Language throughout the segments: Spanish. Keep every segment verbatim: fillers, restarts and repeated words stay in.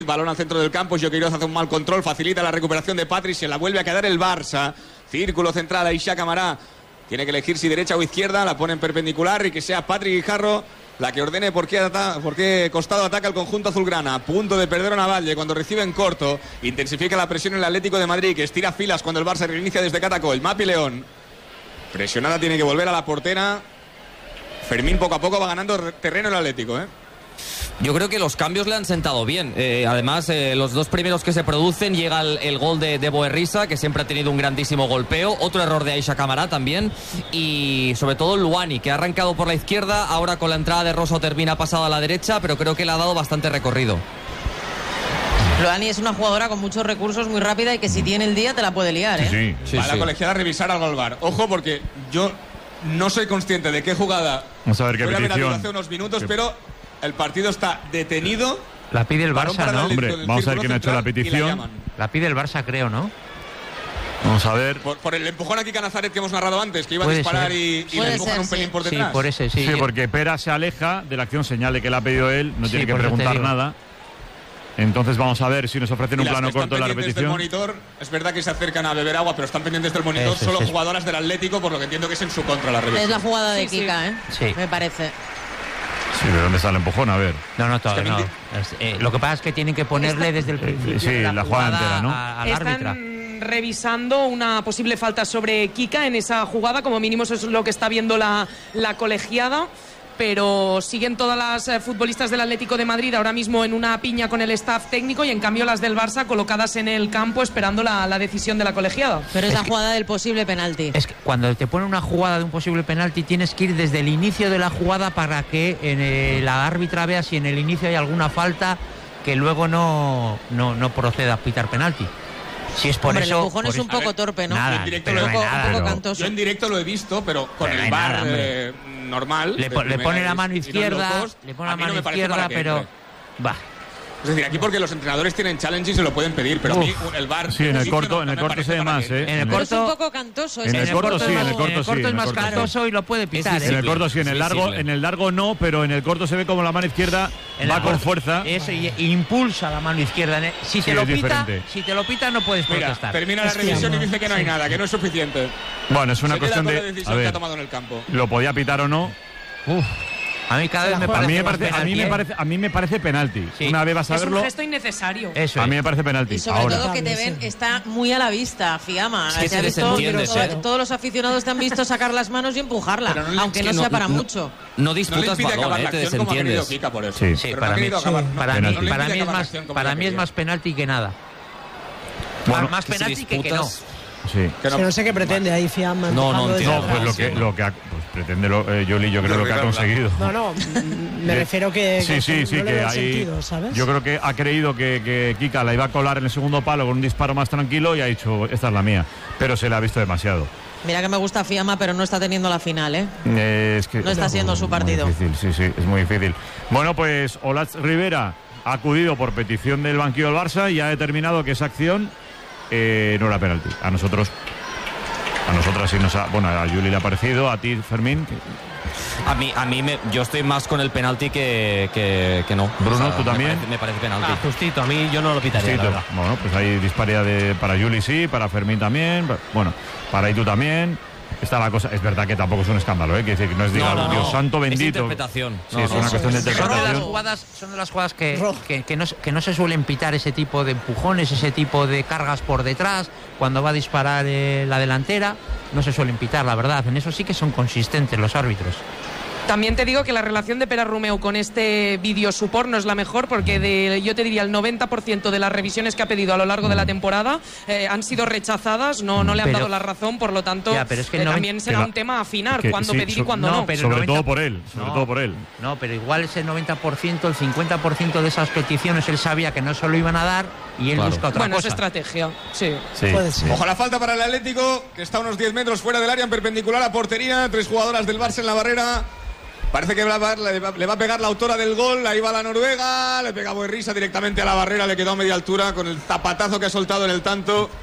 Balón al centro del campo, Joqueiroz hace un mal control, facilita la recuperación de Patri, se la vuelve a quedar el Barça. Círculo central, Aisha Camará tiene que elegir si derecha o izquierda, la pone en perpendicular y que sea Patri Guijarro la que ordene por qué, ata- por qué costado ataca el conjunto azulgrana. A punto de perder a Navalle cuando recibe en corto, intensifica la presión en el Atlético de Madrid, que estira filas cuando el Barça reinicia desde Catacol. Mapi León, presionada, tiene que volver a la portera. Fermín poco a poco va ganando terreno el Atlético, ¿eh? Yo creo que los cambios le han sentado bien. Eh, además, eh, los dos primeros que se producen, llega el, el gol de, de Boerrisa, que siempre ha tenido un grandísimo golpeo. Otro error de Aisha Camará también. Y sobre todo Luani, que ha arrancado por la izquierda. Ahora con la entrada de Rosa termina pasado a la derecha, pero creo que le ha dado bastante recorrido. Luani es una jugadora con muchos recursos, muy rápida y que si tiene el día te la puede liar, ¿eh? Sí, sí. Sí, Para sí. la colegiada revisar algo al V A R. Ojo, porque yo no soy consciente de qué jugada Vamos a ver qué fue la petición. hace unos minutos, ¿Qué? pero el partido está detenido. La pide el Balón Barça, para ¿no? el- Hombre, el vamos a ver círculo quién ha hecho la central y la petición. llaman. La pide el Barça, creo, ¿no? Vamos a ver. Por, por el empujón aquí a Nazaret que hemos narrado antes, que iba a Puede disparar ser. y, y Puede le empujan ser, un pelín sí. por Sí, detrás. por ese, sí. Sí, porque Pera se aleja de la acción, señale que la ha pedido él, no Sí, tiene que por eso te preguntar digo. nada. Entonces vamos a ver si nos ofrecen Y un las plano que están corto de la pendientes del repetición. monitor, es verdad que se acercan a beber agua, pero están pendientes del monitor Eso, solo eso. jugadoras del Atlético, por lo que entiendo que es en su contra la revisión. Es la jugada de Sí, sí. Kika, ¿eh? Sí. Me parece. Sí, ¿de dónde está el empujón? A ver. No, no, todavía Es no. que Es- eh, lo que pasa es que tienen que ponerle desde el principio sí, de la jugada entera, ¿no? a- al Están árbitra. revisando una posible falta sobre Kika en esa jugada, como mínimo eso es lo que está viendo la, la colegiada, pero siguen todas las eh, futbolistas del Atlético de Madrid ahora mismo en una piña con el staff técnico y en cambio las del Barça colocadas en el campo esperando la, la decisión de la colegiada. Pero es Es la que- jugada del posible penalti. Es que cuando te ponen una jugada de un posible penalti tienes que ir desde el inicio de la jugada para que en el- la árbitra vea si en el inicio hay alguna falta que luego no, no, no proceda a pitar penalti. Si es por Hombre, eso... el empujón por es un eso- poco torpe, ¿no? Nada, En directo pero lo no hay un poco, nada, un poco pero- cantoso. Yo en directo lo he visto, pero con Pero no el hay V A R nada, hombre. eh, normal. Le, de po- le primera pone la y- mano y no izquierda, locos, le pone a la mí no mano me parece izquierda, para que pero... entre. Va. Es decir, aquí porque los entrenadores tienen challenge y se lo pueden pedir, pero a mí Uf. el V A R... Sí, en el sí, corto- no, en no el me corto parece se ve para más, que ¿eh? entre. En el Pero es corto- un poco cantoso. En ese el es corto más- sí, en el corto en el corto sí, es en más el corto sí. cantoso y lo puede pitar, Es ¿eh? En el visible, corto sí, en el es largo, visible. en el largo no, pero en el corto se ve como la mano izquierda En va el con corto- fuerza. Eso, y, y impulsa la mano izquierda. ¿eh? Si Sí, te lo es pita, diferente. si te lo pita no puedes Mira, protestar. termina la Es que revisión y no. dice que no hay nada, que no es suficiente. Bueno, es una Se queda cuestión con la de. decisión A que ha ver, tomado en el campo. lo podía pitar o no. Uf. A mí cada vez me A A parece mí me más parece, a mí penalti, me ¿eh? parece, a mí me parece penalti. Sí. Una vez vas a Es un verlo, gesto innecesario. Eso a mí es. me parece penalti. Y sobre Ahora. todo que te ven, está muy a la vista, Fiamma. Es que Se ha se visto- desentiende, todo- sí. todos los aficionados te han visto sacar las manos y empujarla, Pero no le- aunque es no que sea no- para no- mucho. No No le disputas impide balón, acabar eh, la te acción como ha querido desentiendes. Kika por eso. Sí. Sí, Pero no para ha mí, querido acabar, no, para no mí, le penalti. para impide mí es acabar la más, acción como para ella mí es quería. más penalti que nada. Bueno, más que si penalti que, que no. disputas- Sí. Que no- Que no sé qué pretende ahí Fiamma. No, no empujando desde entiendo. No, pues lo atrás. que, lo que ha, pues pretende lo, eh, Yoli, yo creo Yo lo que ha creo que conseguido. No, no, mm, me refiero que, Sí, que sí, sí, no le que veo ahí. sentido, ¿sabes? Yo creo que ha creído que, que Kika la iba a colar en el segundo palo con un disparo más tranquilo y ha dicho, esta es la mía. Pero se la ha visto demasiado. Mira que me gusta Fiamma, pero no está teniendo la final, ¿eh? Eh, es que, No está siendo su partido. Muy difícil, sí, sí, es muy difícil. Bueno, pues Olatz Rivera ha acudido por petición del banquillo del Barça y ha determinado que esa acción eh, no era penalti. A nosotros, a nosotras sí nos ha. Bueno, a Juli le ha parecido, a ti, Fermín. que- A mí, a mí me, yo estoy más con el penalti que, que, que no. Bruno, ¿tú me también? parece- Me parece, penalti. Ah, justito, a mí yo no lo pitaría, Sí, la tú- verdad. bueno, pues hay disparidad de, para Juli sí, para Fermín también, pa- bueno, para Itu también. Está la cosa, es verdad que tampoco es un escándalo, ¿eh? Quiere decir que no es diga, No, no, Dios no. santo Es bendito. interpretación. Sí, No, es no, una eso cuestión de es. Son de las interpretación. jugadas, son de las jugadas que, Rojo. que, que no, que no se suelen pitar ese tipo de empujones, ese tipo de cargas por detrás, cuando va a disparar eh, la delantera, no se suelen pitar, la verdad. En eso sí que son consistentes los árbitros. También te digo que la relación de Pere Romeu con este video support no es la mejor, porque de, yo te diría el noventa por ciento de las revisiones que ha pedido a lo largo de la temporada eh, han sido rechazadas, no, no le han Pero- dado la razón, por lo tanto Ya, pero es que el eh, noven- también será que la- un tema a afinar, que cuándo sí, pedir so- y cuándo no, no. pero- Sobre el noventa todo por él, sobre No. todo por él. No, pero igual ese noventa por ciento, el cincuenta por ciento de esas peticiones él sabía que no se lo iban a dar y él Claro. busca otra Bueno, es cosa. estrategia, sí. Sí. Puede ser. Ojo a la falta para el Atlético, que está a unos diez metros fuera del área en perpendicular a portería. Tres jugadoras del Barça en la barrera. Parece que le va, le va- le va a pegar la autora del gol. Ahí va la noruega. Le pega Boerrisa directamente a la barrera. Le quedó a media altura con el zapatazo que ha soltado en el tanto. Mm.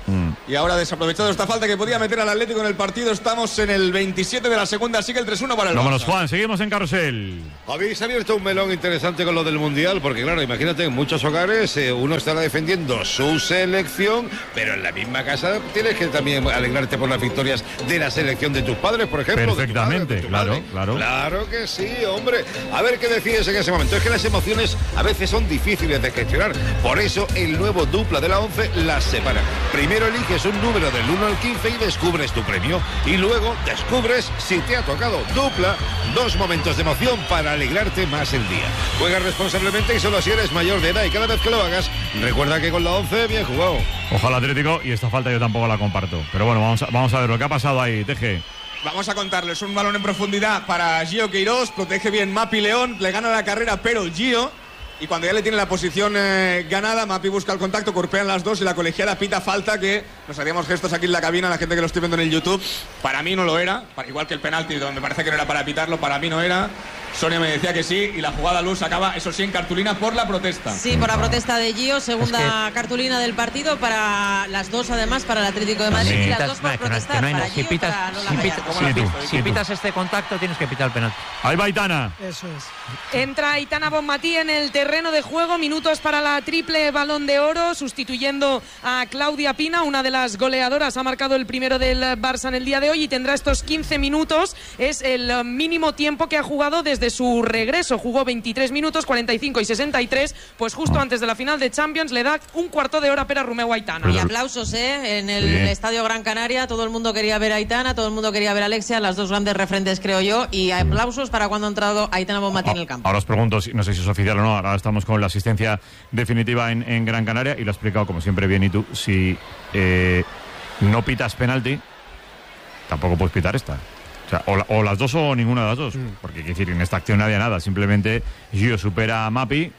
Y ahora desaprovechado esta falta que podía meter al Atlético en el partido. Estamos en el veintisiete de la segunda, así que el tres uno para el Barça. Vámonos, Juan, seguimos en carrusel. Habéis abierto un melón interesante con lo del Mundial, porque claro, imagínate, en muchos hogares eh, uno estará defendiendo su selección, pero en la misma casa tienes que también alegrarte por las victorias de la selección de tus padres, por ejemplo. Perfectamente, de tu claro, madre. claro. Claro que sí, hombre. A ver qué decides en ese momento. Es que las emociones a veces son difíciles de gestionar. Por eso el nuevo dupla de la once las separa. Primero eliges un número del uno al quince y descubres tu premio. Y luego descubres si te ha tocado dupla. Dos momentos de emoción para alegrarte más el día. Juega responsablemente y solo si eres mayor de edad. Y cada vez que lo hagas, recuerda que con la once, bien jugado. Ojalá Atlético, y esta falta yo tampoco la comparto. Pero bueno, vamos a, vamos a ver lo que ha pasado ahí, Teje. Vamos a contarles un balón en profundidad para Gio Queiroz. Protege bien Mapi León. Le gana la carrera, pero Gio. Y cuando ya le tiene la posición eh, ganada, Mapi busca el contacto, corpean las dos y la colegiada pita falta, que nos hacíamos gestos aquí en la cabina, la gente que lo estoy viendo en el YouTube. Para mí no lo era, para, igual que el penalti, donde me parece que no era para pitarlo, para mí no era. Sonia me decía que sí, y la jugada Luz acaba, eso sí, en cartulina por la protesta. Sí, por la protesta de Gio, segunda es que... cartulina del partido para las dos, además, para el Atlético de Madrid, sí. Y las dos por protestar, no, no, para si Gio pitas, para Lola si, pita, Gallardo. si, tú, si pitas este contacto, tienes que pitar el penalti. Ahí va Aitana. Eso es. Entra Aitana Bonmatí en el terreno de juego, minutos para la triple Balón de Oro, sustituyendo a Claudia Pina, una de las goleadoras, ha marcado el primero del Barça en el día de hoy y tendrá estos quince minutos, es el mínimo tiempo que ha jugado desde su regreso. Jugó veintitrés minutos, cuarenta y cinco y sesenta y tres, pues justo antes de la final de Champions le da un cuarto de hora para Romeu Aitana. Y aplausos, ¿eh? En el sí. Estadio Gran Canaria, todo el mundo quería ver a Aitana, todo el mundo quería ver a Alexia, las dos grandes referentes, creo yo, y aplausos para cuando ha entrado Aitana Bonmatí en el campo. Ahora os pregunto, no sé si es oficial o no, ahora estamos con la asistencia definitiva en, en Gran Canaria y lo ha explicado como siempre bien. Y tú, si eh, no pitas penalti, tampoco puedes pitar esta. O sea, o, la, o las dos o ninguna de las dos. Mm. Porque, quiero decir, en esta acción no había nada. Simplemente Gio supera a Mapi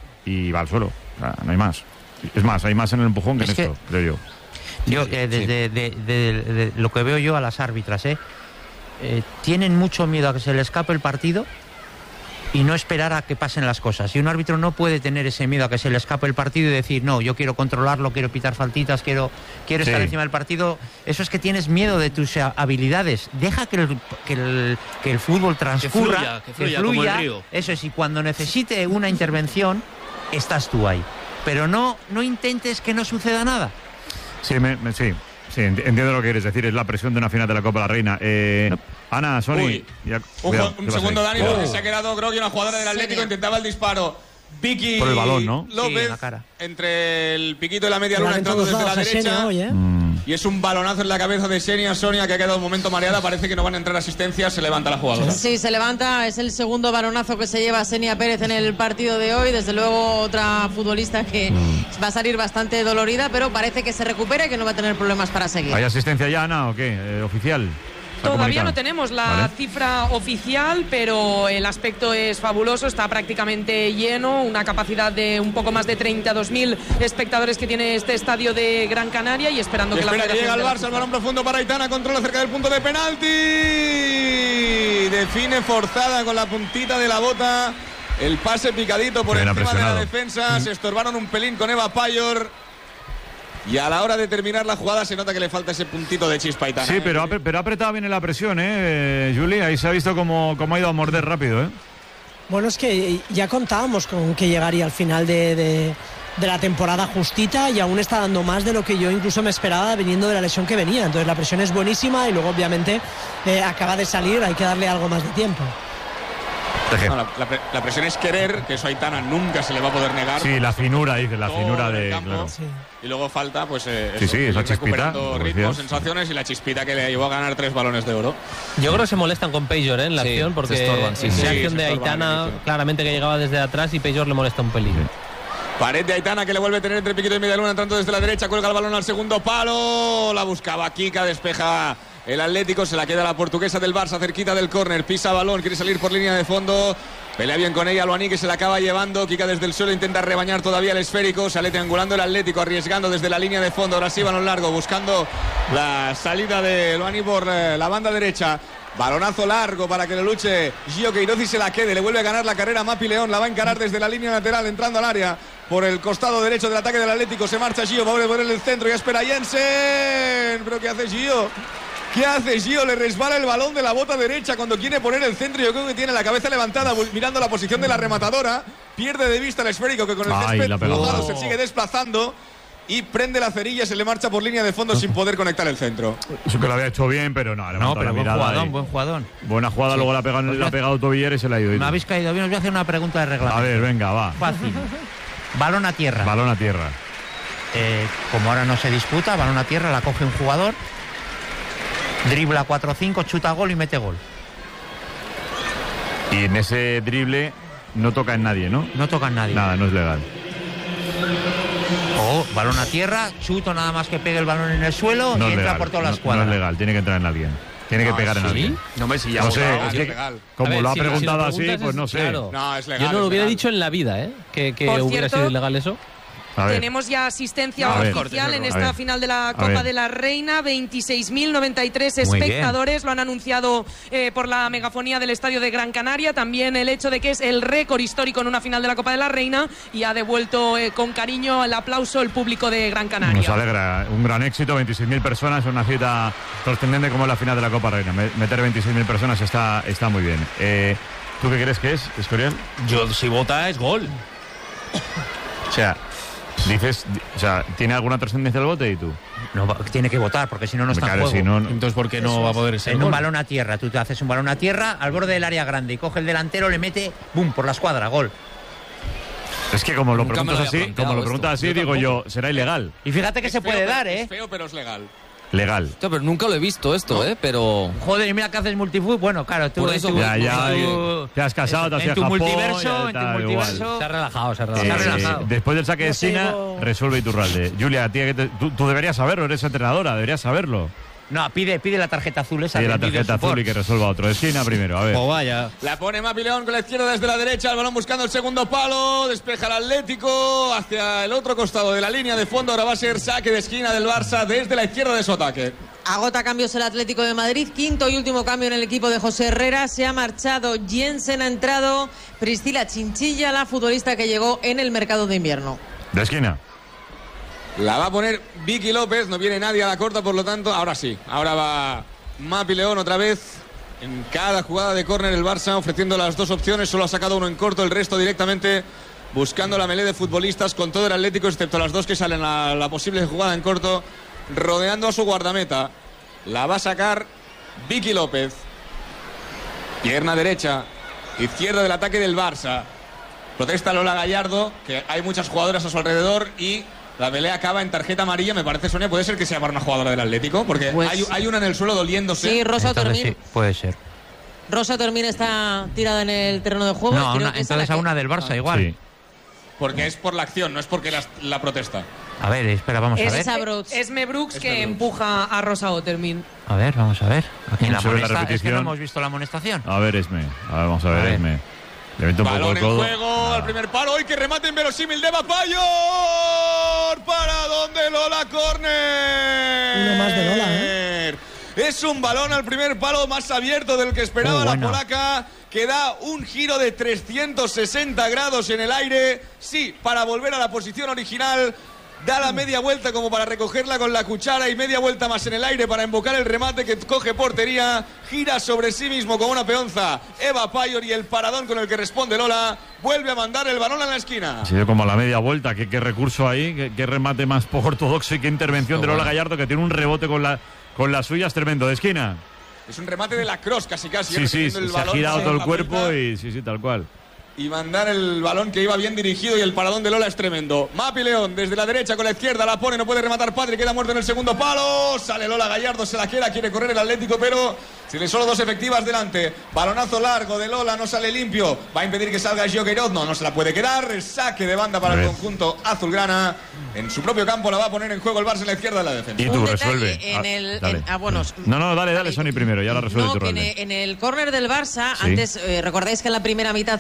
y va al suelo. O sea, no hay más. Es más, hay más en el empujón que es en que esto, creo yo. Yo, eh, desde sí. de, de, de, de lo que veo yo a las árbitras, eh, eh, tienen mucho miedo a que se le escape el partido y no esperar a que pasen las cosas. Y un árbitro no puede tener ese miedo a que se le escape el partido y decir, no, yo quiero controlarlo, quiero pitar faltitas, quiero, quiero sí. estar encima del partido. Eso es que tienes miedo de tus habilidades. Deja que el, que el, que el fútbol transcurra, que fluya, que fluya, que fluya. Como el río. Eso es, y cuando necesite una intervención, estás tú ahí. Pero no, no intentes que no suceda nada. Sí, me, me, sí. Sí, entiendo lo que quieres decir, es la presión de una final de la Copa de la Reina. Eh, no. Ana, Sony. Ya, un, cuidado, un segundo, Dani, oh. donde se ha quedado, creo que una jugadora del Atlético intentaba el disparo. Vicky por el balón, ¿no? López, sí, en la cara. Entre el piquito y la media luna, entrando desde la derecha. Hoy, ¿eh? mm. Y es un balonazo en la cabeza de Xenia Sonia, que ha quedado un momento mareada. Parece que no van a entrar asistencias. Se levanta la jugadora. Sí, se levanta. Es el segundo balonazo que se lleva Xenia Pérez en el partido de hoy. Desde luego, otra futbolista que mm. va a salir bastante dolorida, pero parece que se recupera y que no va a tener problemas para seguir. ¿Hay asistencia ya, Ana, o qué? Eh, ¿Oficial? Todavía no tenemos la vale. cifra oficial, pero el aspecto es fabuloso, está prácticamente lleno, una capacidad de un poco más de treinta y dos mil espectadores que tiene este estadio de Gran Canaria y esperando y que espera la que llega el Barça, el balón profundo para Aitana, controla cerca del punto de penalti, define forzada con la puntita de la bota, el pase picadito por Bien encima apresionado. de la defensa, mm. se estorbaron un pelín con Eva Payor. Y a la hora de terminar la jugada se nota que le falta ese puntito de chispa Aitana. Sí, pero ha, pero ha apretado bien en la presión, ¿eh, Juli? Ahí se ha visto cómo, cómo ha ido a morder rápido, ¿eh? Bueno, es que ya contábamos con que llegaría al final de, de, de la temporada justita y aún está dando más de lo que yo incluso me esperaba viniendo de la lesión que venía. Entonces la presión es buenísima y luego obviamente eh, acaba de salir, hay que darle algo más de tiempo. No, la, la, la presión es querer, que eso a Aitana nunca se le va a poder negar. Sí, la finura, dice, la finura de... Claro. Sí. Y luego falta, pues, eh, sí, eso, sí, esa chispita, recuperando ritmos, sensaciones y la chispita que le llevó a ganar tres balones de oro. Yo creo que se molestan con Pejor, ¿eh? En la sí, acción, porque se estorban, sí, en sí, la sí, acción de Aitana, claramente que llegaba desde atrás y Pejor le molesta un pelín. Sí. Pared de Aitana que le vuelve a tener entre piquito y media luna, entrando desde la derecha, cuelga el balón al segundo palo, la buscaba Kika, despeja el Atlético, se la queda la portuguesa del Barça cerquita del córner, pisa balón, quiere salir por línea de fondo, pelea bien con ella Luani, que se la acaba llevando, Kika desde el suelo intenta rebañar todavía el esférico, sale triangulando el Atlético, arriesgando desde la línea de fondo, ahora sí balón largo, buscando la salida de Luani por eh, la banda derecha. Balonazo largo para que lo luche Gio Queiroz y se la quede. Le vuelve a ganar la carrera Mapi León. La va a encarar desde la línea lateral, entrando al área por el costado derecho del ataque del Atlético. Se marcha Gio, va a poner el centro. Ya espera Jensen. ¿Pero qué hace Gio? ¿Qué hace Gio? Le resbala el balón de la bota derecha cuando quiere poner el centro. Yo creo que tiene la cabeza levantada mirando la posición de la rematadora. Pierde de vista el esférico que con el césped mojado se sigue desplazando. Y prende la cerilla, se le marcha por línea de fondo sin poder conectar el centro. Eso que lo había hecho bien, pero no. No, pero buen jugadón, buen jugadón. Buena jugada, sí. Luego la ha pegado, pues la ha pegado Tobillera y se la ha ido. No habéis caído bien, os voy a hacer una pregunta de reglamento. A ver, venga, va. Fácil. Balón a tierra. Balón a tierra. Eh, como ahora no se disputa, balón a tierra, la coge un jugador, dribla cuatro cinco, chuta gol y mete gol. Y en ese drible no toca en nadie, ¿no? No toca en nadie. Nada, no es legal. O balón a tierra, chuto nada más que pegue el balón en el suelo no y entra legal, por toda la no, escuadra. No es legal, tiene que entrar en alguien. Tiene que no, pegar ¿sí? en alguien. No me si ya no sé, votado, es es que legal. como ver, lo ha si, preguntado si lo así, pues no sé. Claro. No, es legal. Yo no lo hubiera legal. dicho en la vida, ¿eh? Que, que Por hubiera cierto, sido ilegal eso. Tenemos ya asistencia a ver, oficial en a esta ver, final de la a Copa ver. de la Reina. veintiséis mil noventa y tres Muy espectadores lo han anunciado eh, por la megafonía del estadio de Gran Canaria. También el hecho de que es el récord histórico en una final de la Copa de la Reina y ha devuelto eh, con cariño el aplauso el público de Gran Canaria. Nos alegra, un gran éxito, veintiséis mil personas, una cita trascendente como la final de la Copa Reina. Meter veintiséis mil personas está, está muy bien. Eh, ¿Tú qué crees que es, Escorial? Yo, si vota, es gol. O sea, dices, o sea, ¿tiene alguna trascendencia el voto y tú? No, tiene que votar, porque si no, no está Claro, en juego. si no, no. Entonces, ¿por qué no Eso va a es. poder ser En gol? un balón a tierra, tú te haces un balón a tierra al borde del área grande y coge el delantero, le mete, ¡bum!, por la escuadra, gol. Es que como lo Nunca me preguntas lo había así, como lo planteado preguntas esto. así, Yo digo tampoco. yo, será ilegal. Y fíjate que Es se feo, puede pero- dar, ¿eh? Es feo, pero es legal. Legal. Hostia, pero nunca lo he visto esto, ¿eh? Pero... Joder, y mira que haces multifoot. Bueno, claro, tú... Por en eso, tu- Ya, en ya, tu- te has casado, te has en ido a tu Japón, multiverso, ya en tu está, multiverso... Se ha relajado, se ha Eh, relajado. Está relajado. después del saque de No sé, esquina, yo- resuelve Iturralde. Julia, tía, que te- tú, tú deberías saberlo, eres entrenadora, deberías saberlo. No, pide, pide la tarjeta azul esa. Pide la del tarjeta Video azul y que resuelva otro. Esquina primero, a ver. Pues vaya. La pone Mapi León con la izquierda desde la derecha, el balón buscando el segundo palo, despeja el Atlético hacia el otro costado de la línea de fondo. Ahora va a ser saque de esquina del Barça desde la izquierda de su ataque. Agota cambios el Atlético de Madrid. Quinto y último cambio en el equipo de José Herrera. Se ha marchado Jensen, ha entrado Priscila Chinchilla, la futbolista que llegó en el mercado de invierno. De esquina. La va a poner Vicky López, no viene nadie a la corta, por lo tanto, ahora sí. Ahora va Mapi León otra vez. En cada jugada de córner el Barça ofreciendo las dos opciones, solo ha sacado uno en corto, el resto directamente buscando la melee de futbolistas con todo el Atlético, excepto las dos que salen a la posible jugada en corto, rodeando a su guardameta. La va a sacar Vicky López. Pierna derecha, izquierda del ataque del Barça. Protesta Lola Gallardo, que hay muchas jugadoras a su alrededor y la pelea acaba en tarjeta amarilla. Me parece, Sonia, puede ser que sea para una jugadora del Atlético, porque Pues hay, hay una en el suelo doliéndose. Sí, Rosa Entonces, Tormín. sí, puede ser. Rosa Tormín está tirada en el terreno de juego. No, y creo una- que es a entonces la a que- una del Barça Ah, igual. Sí. Porque es por la acción, no es porque la, la protesta. A ver, espera, vamos a Es ver. esa Brooks. Esme Brooks que Brooks. empuja a Rosa Otermin. A ver, vamos a ver. Aquí en la Se ve la amonesta- es que no repetición. hemos visto la amonestación. A ver, Esme. A ver, vamos a ver, A ver. Esme. Le mete un poco Balón el en codo. juego, al primer palo. ¡Hoy que remate inverosímil de Bapayor! ¿Para dónde Lola Corner? Uno más de Lola, ¿eh? Es un balón al primer palo más abierto del que esperaba Oh, la bueno. polaca, que da un giro de trescientos sesenta grados en el aire. Sí, para volver a la posición original. Da la media vuelta como para recogerla con la cuchara y media vuelta más en el aire para invocar el remate que coge portería. Gira sobre sí mismo como una peonza Eva Payor y el paradón con el que responde Lola vuelve a mandar el balón a la esquina. Ha sido como a la media vuelta. ¿Qué, qué recurso ahí? ¿Qué, qué remate más poco ortodoxo y qué intervención de Lola Gallardo, que tiene un rebote con, la, con las suyas tremendo. De esquina. Es un remate de la cross casi casi. Sí, sí, recibiendo el se ha balón girado para todo el la cuerpo vuelta. y sí, sí, tal cual. Y mandar el balón que iba bien dirigido y el paradón de Lola es tremendo. Mapi León desde la derecha con la izquierda la pone, no puede rematar Patri, queda muerto en el segundo palo. Sale Lola Gallardo, se la queda, quiere correr el Atlético, pero tiene solo dos efectivas delante. Balonazo largo de Lola, no sale limpio. Va a impedir que salga Gio Queiroz, no, no se la puede quedar. Saque de banda para el Ves. conjunto azulgrana. En su propio campo la va a poner en juego el Barça en la izquierda de la defensa. Y Un tú detalle resuelve. en Ah, el- dale. en- ah, bueno, No, no, dale, dale, Sony primero, ya la resuelve No, tu que en, Iturralde. en el córner del Barça, Sí. antes, eh, recordáis que en la primera mitad el Atlético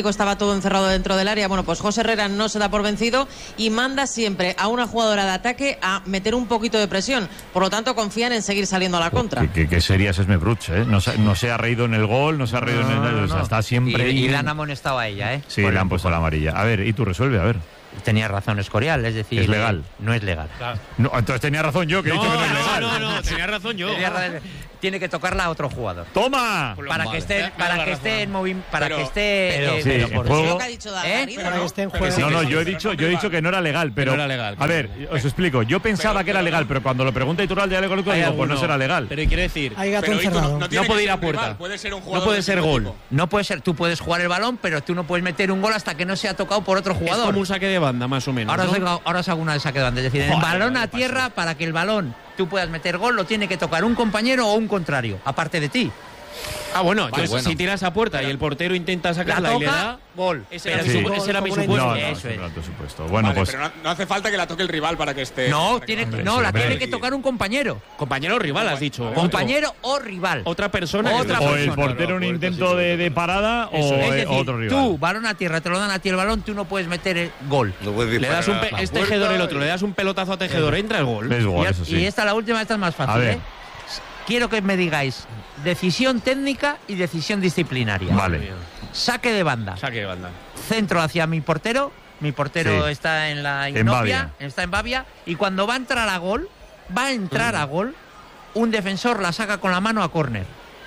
Atlético estaba todo encerrado dentro del área. Bueno, pues José Herrera no se da por vencido y manda siempre a una jugadora de ataque a meter un poquito de presión. Por lo tanto, confían en seguir saliendo a la contra. Que, que, que sería Esme Bruch, ¿eh? No se, no se ha reído en el gol, no se ha reído no, en el... No, no. O sea, está siempre... Y, y le han amonestado a ella, ¿eh? Sí, por le han puesto la amarilla. A ver, y tú resuelve, a ver. Tenía razón Escorial, es decir... ¿Es legal? No es legal. Claro. No, entonces tenía razón yo, que no, he dicho que no es legal. No, no, no, tenía razón yo. Tenía razón. Tiene que tocarla a otro jugador. ¡Toma! Para que esté, para que esté en movimiento, para pero, que esté pero, eh, sí, pero por juego. Que ha dicho ¿Eh? David, Para ¿no? que esté en juego. No, no, yo he dicho, yo he dicho que no era legal, pero no era legal, a ver, os explico. Yo pensaba pero, que era pero, legal, pero cuando lo pregunta Iturralde de Alególico digo, pues no será legal. Pero quiere decir, Hay gato Pero encerrado. no, no tiene puede que ir a ser un rival, puerta. puede ser un jugador no puede del ser mismo gol. equipo. No puede ser, tú puedes jugar el balón, pero tú no puedes meter un gol hasta que no sea tocado por otro es jugador. como un saque de banda, más o menos. Ahora, ¿no? os hago, ahora os hago una de saque de banda. Es decir, en el Joder, balón vale, a tierra, pasa. para que el balón tú puedas meter gol, lo tiene que tocar un compañero o un contrario, aparte de ti. Ah, bueno, Vale, entonces bueno. si tiras a puerta y el portero intenta sacarla La y le toca, da, gol. Ese Pero era, sí. mi, supu- ese era mi Como una supuesto. No, no, Eso es es. un alto supuesto. Bueno, Vale, pues pero no, no hace falta que la toque el rival para que esté... No, para que- tiene, hombre, no sí, la hombre. tiene que tocar un compañero. Compañero o rival, has dicho. Compañero o rival. Otra persona. Otra que o esté- el persona. portero un Claro, intento de, de parada Eso o Es eh, decir, otro rival. tú, balón a tierra, te lo dan a ti el balón, tú no puedes meter el gol. Le das un pe- es tejedor el otro, le das un pelotazo a tejedor, entra el gol. Es gol, y, eso sí. y esta, la última, esta es más A fácil. ver. ¿eh? Quiero que me digáis decisión técnica y decisión disciplinaria. Vale. Saque de banda. Saque de banda. Centro hacia mi portero. Mi portero Sí. está en la En Inopia, Bavia. está en Bavia. Y cuando va a entrar a gol, va a entrar a gol, un defensor la saca con la mano a córner.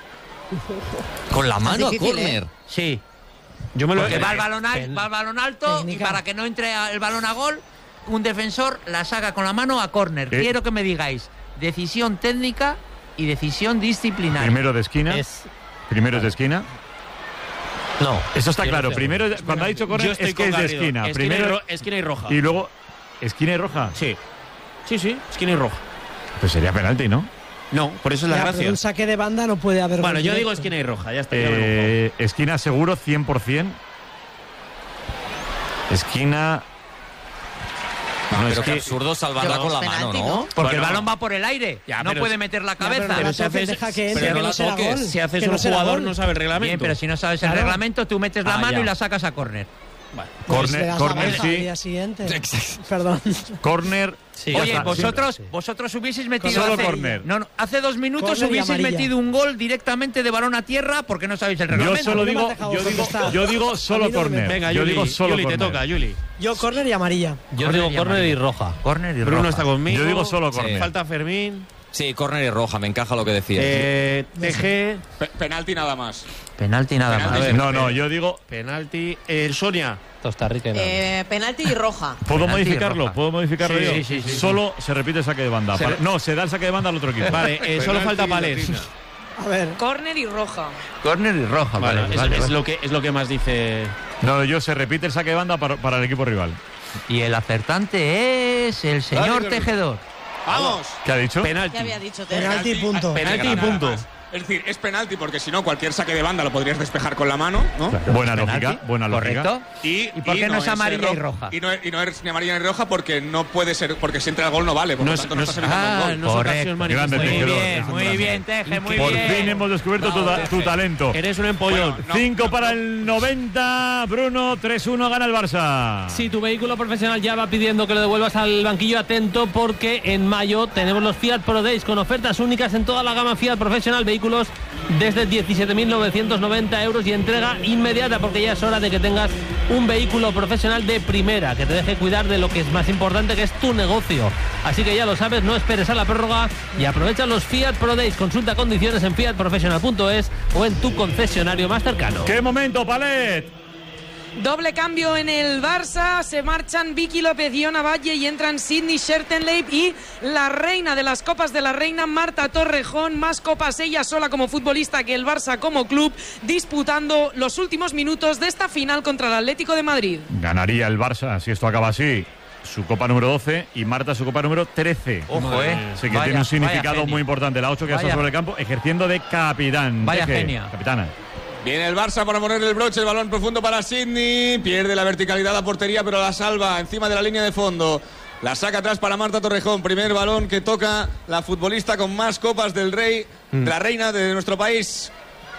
Con la mano a difícil, córner. Sí. Yo me lo Porque va el balón, al- va el balón alto Técnica. y para que no entre a- el balón a gol, un defensor la saca con la mano a córner. Eh. Quiero que me digáis decisión técnica y decisión disciplinaria. Primero de esquina. Es... Primero es de esquina. No. Eso está Yo no claro. sé. Primero, es- cuando ha dicho Yo córner estoy es que con es de Garrido. esquina. Esquina, Primero y ro- esquina y roja. y luego esquina y roja. Sí. Sí, sí, esquina y roja. Pues sería penalti, ¿no? No, por eso es la Ya, pero gracia. un saque de banda no puede haber. Bueno, gol yo digo directo. esquina y roja, ya está. ya me lo pongo. Eh, esquina seguro, cien por ciento. Esquina... No, No, pero es qué que- absurdo salvarla Pero con la es mano, penalti, ¿no? ¿no? Porque Bueno, el balón va por el aire. ya, no pero puede es- meter la Ya, pero cabeza. no la Pero si toques, haces- deja que pero entre, no que la no será toques. gol. Si haces Que no un será jugador, gol. no sabe el reglamento. Bien, pero si no sabes el Claro. reglamento, tú metes la Ah, mano ya. y la sacas a córner. Vale. Pues le Corner, das la corner baja al sí. día siguiente. Exacto. Perdón. Corner. Sí, Oye, ya está. vosotros, sí. vosotros hubieseis metido Solo hace, córner. no, no, hace dos minutos Córner y hubieseis amarilla. metido un gol directamente de balón a tierra porque no sabéis el Yo reglamento. solo no me has digo, dejado yo digo, contestar. yo digo A solo mí no me- corner. Venga, yo Yuli, digo solo Yuli, te corner. toca, Yuli. Yo córner y amarilla. Yo Córner digo y córner y amarilla. roja. Córner y Bruno roja. está conmigo. Yo digo solo Sí. corner. Falta Fermín. Sí, córner y roja, me encaja lo que decía. Eh, T G. Pe- penalti nada más. Penalti nada Penalti más. sí. ver. No, no, yo digo, Penalti. Eh, Sonia. Costa Rica y nada. Eh, penalti y roja. ¿puedo Penalti y modificarlo? roja. ¿Puedo modificarlo Sí, yo? sí, sí, sí, Solo se repite el saque de banda. Se Para- re- no, se da el saque de banda al otro equipo. Vale, eh, solo Penalti falta y Palés. latina. A ver. Córner y roja. Córner y roja, Vale, vale. es, vale, es vale. lo que, es lo que más dice. No, yo se repite el saque de banda para, para el equipo rival. Y el acertante es el señor Dale, Tejedor. ¡Vamos! ¿Qué ha dicho? Penalti. ¿Qué había dicho? Te- Penalti y punto. Penalti y Nada punto. más. Es decir, es penalti porque si no, cualquier saque de banda lo podrías despejar con la mano, ¿no? Buena Penalti, lógica, buena lógica. Correcto. Y, ¿Y por qué no es amarilla ro- y roja? Y no, y no es ni amarilla ni roja porque no puede ser, porque si entra el gol no vale, por No lo es, tanto no no es, estás evitando un ah, gol. no es Correcto. ocasión Grande manifiesta. Muy Tejedor. bien, muy bien, Teje, muy Por bien. fin hemos descubierto tu, ta- tu talento. Eres un empollón. Bueno, no, Cinco no, para no. el noventa, Bruno, tres uno gana el Barça. Si tu vehículo profesional ya va pidiendo que lo devuelvas al banquillo, atento porque en mayo tenemos los Fiat Pro Days con ofertas únicas en toda la gama Fiat profesional, vehículos desde diecisiete mil novecientos noventa euros y entrega inmediata porque ya es hora de que tengas un vehículo profesional de primera, que te deje cuidar de lo que es más importante, que es tu negocio. Así que ya lo sabes, no esperes a la prórroga y aprovecha los Fiat Pro Days. Consulta condiciones en fiat professional punto es o en tu concesionario más cercano. ¡Qué momento, Palet! Doble cambio en el Barça, se marchan Vicky López y Ona Valle y entran Sydney Schertenleib y la reina de las Copas de la Reina, Marta Torrejón, más copas ella sola como futbolista que el Barça como club, disputando los últimos minutos de esta final contra el Atlético de Madrid. Ganaría el Barça, si esto acaba así, su copa número doce y Marta su copa número trece. Ojo, eh. Así que Vaya, tiene un significado vaya muy importante. La ocho que está Vaya. sobre el campo, ejerciendo de capitán. Vaya Teje, genia. Capitana. Viene el Barça para poner el broche, el balón profundo para Sydney, pierde la verticalidad a portería pero la salva encima de la línea de fondo, la saca atrás para Marta Torrejón, primer balón que toca la futbolista con más copas del rey, de la reina de nuestro país.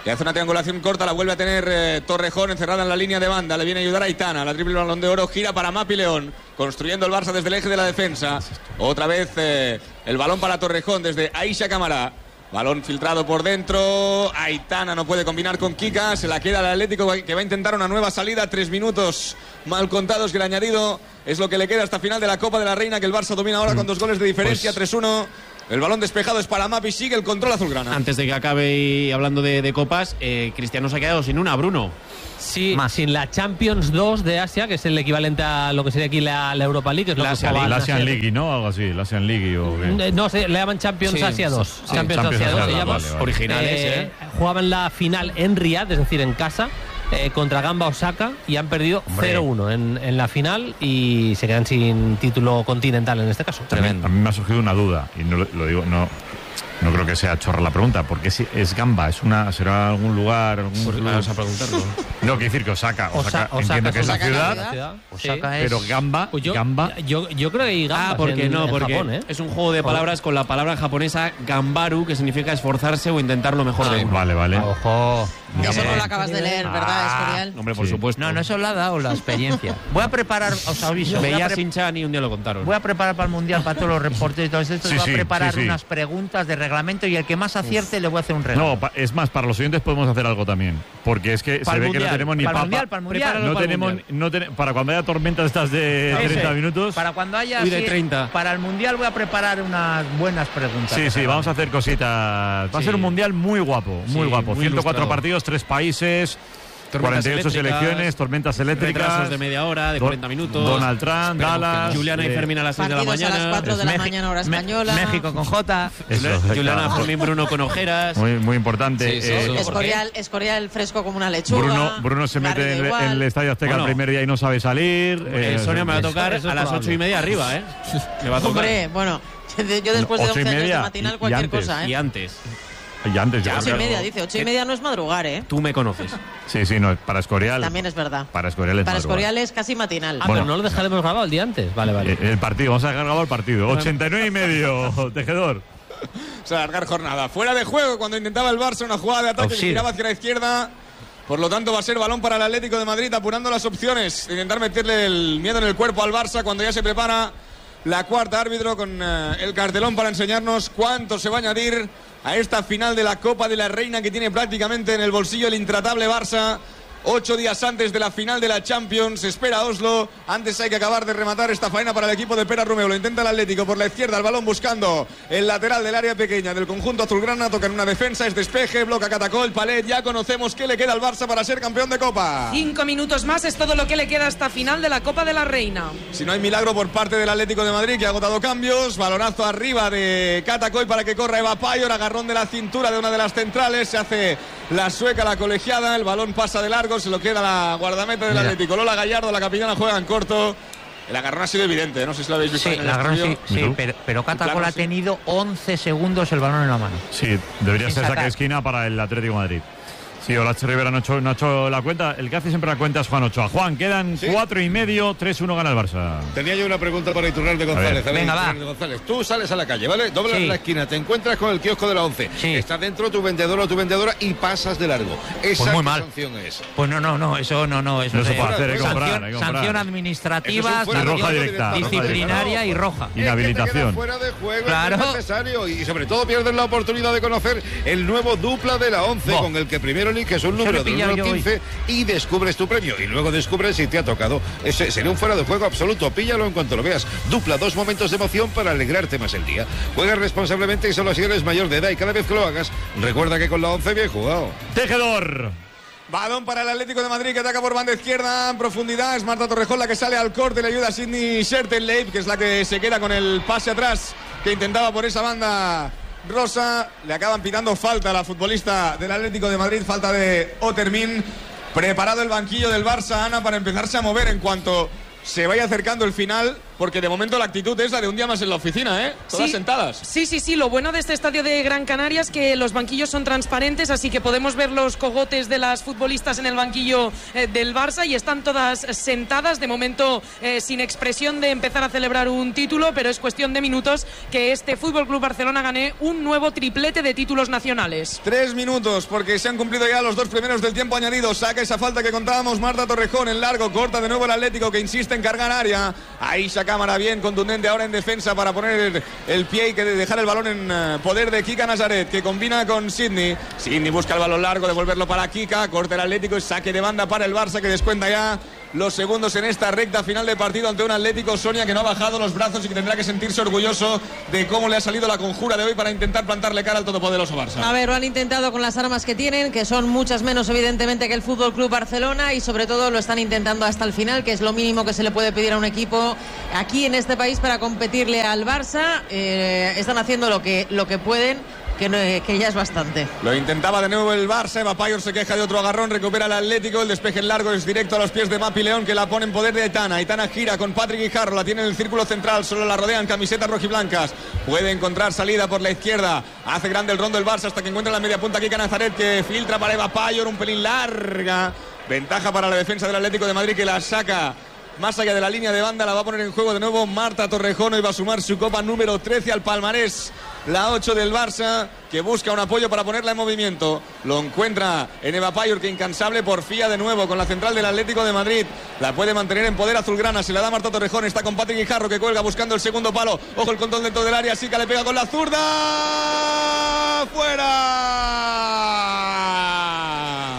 Y hace una triangulación corta, la vuelve a tener eh, Torrejón encerrada en la línea de banda. Le viene a ayudar a Aitana, la triple Balón de Oro, gira para Mapi León, construyendo el Barça desde el eje de la defensa. Otra vez eh, el balón para Torrejón desde Aisha Camará. Balón filtrado por dentro, Aitana no puede combinar con Kika, se la queda el Atlético que va a intentar una nueva salida, tres minutos mal contados que el añadido es lo que le queda hasta final de la Copa de la Reina, que el Barça domina ahora con dos goles de diferencia, pues... tres uno. El balón despejado es para Mapi, sigue el control azulgrana. Antes de que acabe y hablando de, de copas, eh, Cristiano se ha quedado sin una, Bruno. Sí, más sin la Champions dos de Asia, que es el equivalente a lo que sería aquí la, la Europa League. Que es lo la, que Asia, la Asian League, ¿no? Algo así, la Asian League. ¿O qué? No sé, le llaman Champions sí, Asia dos. Sí, Champions, Champions Asia dos, se llama. Vale, vale. Originales, eh, ¿eh? Jugaban la final en Riyadh, es decir, en casa. Eh, contra Gamba Osaka y han perdido cero uno en, en la final y se quedan sin título continental en este caso. Tremendo. A mí me ha surgido una duda y no lo, lo digo, no, no creo que sea chorra la pregunta, porque si es Gamba, es una, será algún lugar, algún pues vamos a preguntarlo. No, quiero decir que Osaka, Osaka, Osaka entiendo Osaka, que es la ciudad, la ciudad. Osaka sí. es... pero Gamba, pues yo, Gamba. Yo, yo creo que hay Gamba. Ah, porque en, no, en porque Japón, ¿eh? es un juego de palabras con la palabra japonesa Gambaru, que significa esforzarse o intentar lo mejor ah, de uno. Vale, vale. Ojo. Eso no lo acabas de leer, ¿verdad, Escorial? Hombre, por sí. supuesto. No, no, eso lo ha dado la experiencia. Voy a preparar, os aviso. Veía pre- Sinchan y un día lo contaron. Voy a preparar para el Mundial, para todos los reportes y todo esto. Sí, voy a sí, preparar sí, sí. unas preguntas de reglamento y el que más acierte Uf. le voy a hacer un regalo. No, pa- es más, para los oyentes podemos hacer algo también. Porque es que para se ve mundial, que no tenemos ni para papa. el mundial, para el mundial. No tenemos, no ten- para cuando haya tormentas estas de Ese, treinta minutos. Para cuando haya. Uy, de así, treinta. Para el mundial voy a preparar unas buenas preguntas. Sí, sí, vamos a hacer cositas. Va sí. a ser un mundial muy guapo, muy sí, guapo. Muy ciento cuatro ilustrado. partidos, tres países. Tormentas cuarenta y ocho selecciones, tormentas eléctricas. Retrasos de media hora, de cuarenta minutos. Donald Trump, Dallas. Juliana y Fermín a las seis de la mañana. A las cuatro de la mañana, hora española. México con J. Eso, Juliana, claro. Fermín, Bruno con ojeras. Muy, muy importante. Sí, sí, eh, eso. Escorial, Escorial fresco como una lechuga. Bruno, Bruno se mete en, en el Estadio Azteca Bueno. el primer día y no sabe salir. Eh, Eh, Sonia me va a eso- tocar eso es a las probable. ocho y media arriba, ¿eh? Me va a tocar. Hombre, bueno, yo después de Ocho y once años de media, matinal y- cualquier y antes, cosa, ¿eh? Y antes. Y antes ya. Ocho y pero- media, dice. Ocho y media no es madrugar, ¿eh? Tú me conoces. Sí, sí, no, para Escorial. También es verdad. Para Escorial es Para madrugar. Escorial es casi matinal. Ah, Bueno. pero no lo dejaremos grabado el día antes. Vale, vale. Eh, El partido, vamos a dejar grabado el partido. ochenta y nueve y medio, Tejedor. Vamos a alargar jornada. Fuera de juego cuando intentaba el Barça una jugada de ataque que Auxilio. giraba hacia la izquierda. Por lo tanto va a ser balón para el Atlético de Madrid, apurando las opciones. Intentar meterle el miedo en el cuerpo al Barça cuando ya se prepara la cuarta árbitro con eh, el cartelón para enseñarnos cuánto se va a añadir a esta final de la Copa de la Reina que tiene prácticamente en el bolsillo el intratable Barça. Ocho días antes de la final de la Champions, espera Oslo. Antes hay que acabar de rematar esta faena para el equipo de Pera Romeo. Lo intenta el Atlético por la izquierda, el balón buscando el lateral del área pequeña del conjunto azulgrana. Toca en una defensa, es despeje, bloca Catacol, Palet. Ya conocemos qué le queda al Barça para ser campeón de Copa. Cinco minutos más es todo lo que le queda hasta final de la Copa de la Reina. Si no hay milagro por parte del Atlético de Madrid, que ha agotado cambios. Balonazo arriba de Catacol para que corra Eva Payor. Agarrón de la cintura de una de las centrales. Se hace la sueca, la colegiada. El balón pasa de largo, se lo queda la guardameta del Mira. Atlético. Lola Gallardo, la capitana, juega en corto. El agarrón ha sido evidente, no sé si lo habéis visto Sí, en el la gran, estudio. sí, sí, pero, pero Catacol Claro, ha sí. tenido once segundos el balón en la mano. Sí, debería Sin ser saque sacar. de esquina para el Atlético de Madrid. Sí, Olache Rivera no ha, hecho, no ha hecho la cuenta. El que hace siempre la cuenta es Juan Ochoa. Juan, quedan ¿Sí? cuatro y medio, tres uno gana el Barça. Tenía yo una pregunta para Iturralde González. A ver. ver, Venga, va. Iturralde González. Tú sales a la calle, ¿vale? Doblas Sí. la esquina, te encuentras con el kiosco de la once. Sí. Está dentro tu vendedor o tu vendedora y pasas de largo. Esa Pues muy ¿qué mal. sanción es? Pues no, no, no, eso no, no. Eso No se de- puede hacer, hay que sanción, comprar, hay que comprar. sanción Eso administrativa, es un fuera Y de roja juego directa, roja disciplinaria directa. y roja. Inhabilitación. Es que te quedas fuera de juego, Claro. es necesario. Y sobre todo pierdes la oportunidad de conocer el nuevo dupla de la once, Bo. con el que primero eliges un Eso número lo he del pillado uno al yo quince y descubres tu premio. Y luego descubres si te ha tocado. Ese sería un fuera de juego absoluto. Píllalo en cuanto lo veas. Dupla, dos momentos de emoción para alegrarte más el día. Juega responsablemente y solo si eres mayor de edad. Y cada vez que lo hagas, recuerda que con la once bien jugado. Tejedor. Balón para el Atlético de Madrid que ataca por banda izquierda en profundidad. Es Marta Torrejón la que sale al corte. Le ayuda a Sidney Schertenleib, que es la que se queda con el pase atrás que intentaba por esa banda rosa. Le acaban pitando falta a la futbolista del Atlético de Madrid. Falta de Otermin. Preparado el banquillo del Barça, Ana, para empezarse a mover en cuanto se vaya acercando el final. porque de momento la actitud es la de un día más en la oficina, ¿eh? Todas sí, sentadas. Sí, sí, sí. Lo bueno de este estadio de Gran Canaria es que los banquillos son transparentes, así que podemos ver los cogotes de las futbolistas en el banquillo eh, del Barça y están todas sentadas, de momento eh, sin expresión de empezar a celebrar un título, pero es cuestión de minutos que este Fútbol Club Barcelona gane un nuevo triplete de títulos nacionales. Tres minutos, porque se han cumplido ya los dos primeros del tiempo añadido. Saca esa falta que contábamos Marta Torrejón en largo, corta de nuevo el Atlético, que insiste en cargar área. Aisha Cámara bien contundente ahora en defensa para poner el pie y que dejar el balón en poder de Kika Nazaret, que combina con Sidney. Sidney busca el balón largo, devolverlo para Kika, corta el Atlético y saque de banda para el Barça, que descuenta ya los segundos en esta recta final de partido ante un Atlético, Sonia, que no ha bajado los brazos y que tendrá que sentirse orgulloso de cómo le ha salido la conjura de hoy para intentar plantarle cara al todopoderoso Barça. A ver, lo han intentado con las armas que tienen, que son muchas menos evidentemente que el Fútbol Club Barcelona, y sobre todo lo están intentando hasta el final, que es lo mínimo que se le puede pedir a un equipo aquí en este país para competirle al Barça. Eh, están haciendo lo que, lo que pueden, que, no, que ya es bastante. Lo intentaba de nuevo el Barça. Eva Payor se queja de otro agarrón, recupera el Atlético, el despeje en largo es directo a los pies de Mapi León, que la pone en poder de Aitana. Aitana gira con Patrick Guijarro, la tiene en el círculo central, solo la rodean camisetas rojiblancas, puede encontrar salida por la izquierda, hace grande el rondo el Barça hasta que encuentra la media punta Kika Nazaret, que filtra para Eva Payor, un pelín larga, ventaja para la defensa del Atlético de Madrid, que la saca más allá de la línea de banda. La va a poner en juego de nuevo Marta Torrejón y va a sumar su copa número trece al palmarés. La ocho del Barça, que busca un apoyo para ponerla en movimiento. Lo encuentra en Eva Payor, que incansable porfía de nuevo con la central del Atlético de Madrid. La puede mantener en poder azulgrana. Se la da Marta Torrejón. Está con Patrick Guijarro, que cuelga buscando el segundo palo. Ojo el control dentro del área. Sica le pega con la zurda. ¡Fuera!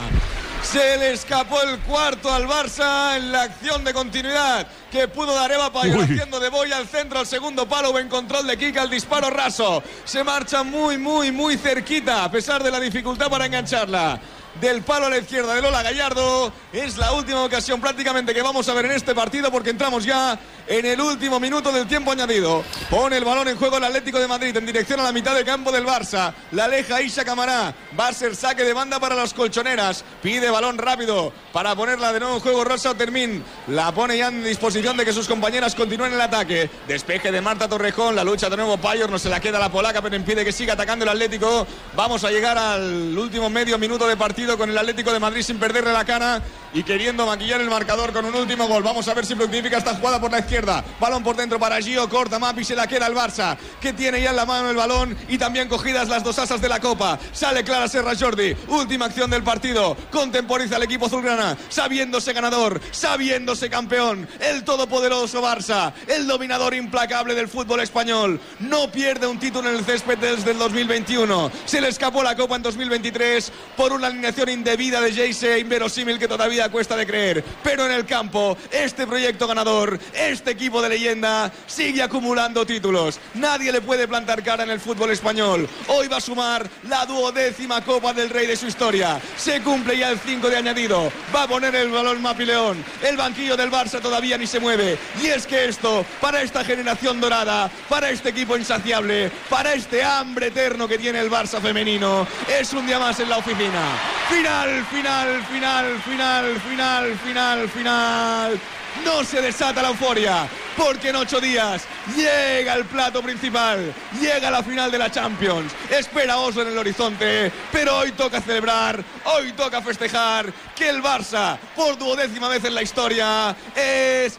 Se le escapó el cuarto al Barça en la acción de continuidad que pudo dar Eva Payor, haciendo de boya al centro, al segundo palo. Buen control de Kika, el disparo raso. Se marcha muy, muy, muy cerquita, a pesar de la dificultad para engancharla. Del palo a la izquierda de Lola Gallardo. Es la última ocasión prácticamente que vamos a ver en este partido, porque entramos ya en el último minuto del tiempo añadido. Pone el balón en juego el Atlético de Madrid en dirección a la mitad de campo del Barça. La aleja Aisha Camará. Va a ser saque de banda para las colchoneras. Pide balón rápido para ponerla de nuevo en juego Rosa Otermin. La pone ya en disposición de que sus compañeras continúen el ataque. Despeje de Marta Torrejón. La lucha de nuevo Payor. No se la queda la polaca, pero impide que siga atacando el Atlético. Vamos a llegar al último medio minuto de partido con el Atlético de Madrid sin perderle la cara y queriendo maquillar el marcador con un último gol. Vamos a ver si fructifica esta jugada por la izquierda. Balón por dentro para Gio, corta Mapi, se la queda el Barça, que tiene ya en la mano el balón y también cogidas las dos asas de la Copa. Sale Clara Serra Jordi, última acción del partido. Contemporiza el equipo azulgrana, sabiéndose ganador, sabiéndose campeón. El todopoderoso Barça, el dominador implacable del fútbol español. No pierde un título en el césped desde el dos mil veintiuno. Se le escapó la Copa en dos mil veintitrés por una alineación indebida de Jayce, inverosímil, que todavía cuesta de creer, pero en el campo este proyecto ganador, este equipo de leyenda sigue acumulando títulos. Nadie le puede plantar cara en el fútbol español. Hoy va a sumar la duodécima Copa del Rey de su historia. Se cumple ya el cinco de añadido. Va a poner el balón Mapi León. El banquillo del Barça todavía ni se mueve, y es que esto, para esta generación dorada, para este equipo insaciable, para este hambre eterno que tiene el Barça femenino, es un día más en la oficina. Final, final, final, final, final, final, final. No se desata la euforia, porque en ocho días llega el plato principal, llega la final de la Champions. Espera Oslo en el horizonte, pero hoy toca celebrar, hoy toca festejar que el Barça, por duodécima vez en la historia, es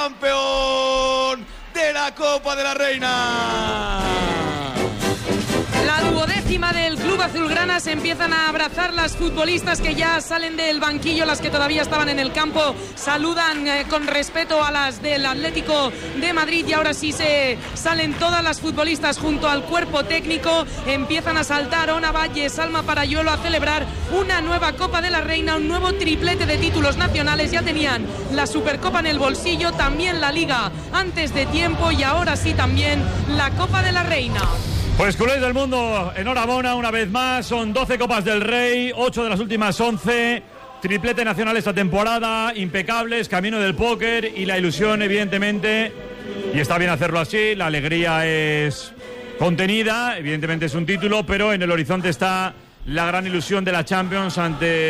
campeón de la Copa de la Reina. La duodécima del Club Azulgrana. Se empiezan a abrazar las futbolistas que ya salen del banquillo. Las que todavía estaban en el campo saludan eh, con respeto a las del Atlético de Madrid, y ahora sí se salen todas las futbolistas junto al cuerpo técnico. Empiezan a saltar Ona Valle, Salma Parayuelo, a celebrar una nueva Copa de la Reina, un nuevo triplete de títulos nacionales. Ya tenían la Supercopa en el bolsillo, también la Liga antes de tiempo, y ahora sí también la Copa de la Reina. Pues culés del mundo, enhorabuena una vez más. Son doce Copas del Rey, ocho de las últimas once. Triplete nacional esta temporada, impecables, camino del póker y la ilusión, evidentemente. Y está bien hacerlo así, la alegría es contenida, evidentemente es un título, pero en el horizonte está la gran ilusión de la Champions ante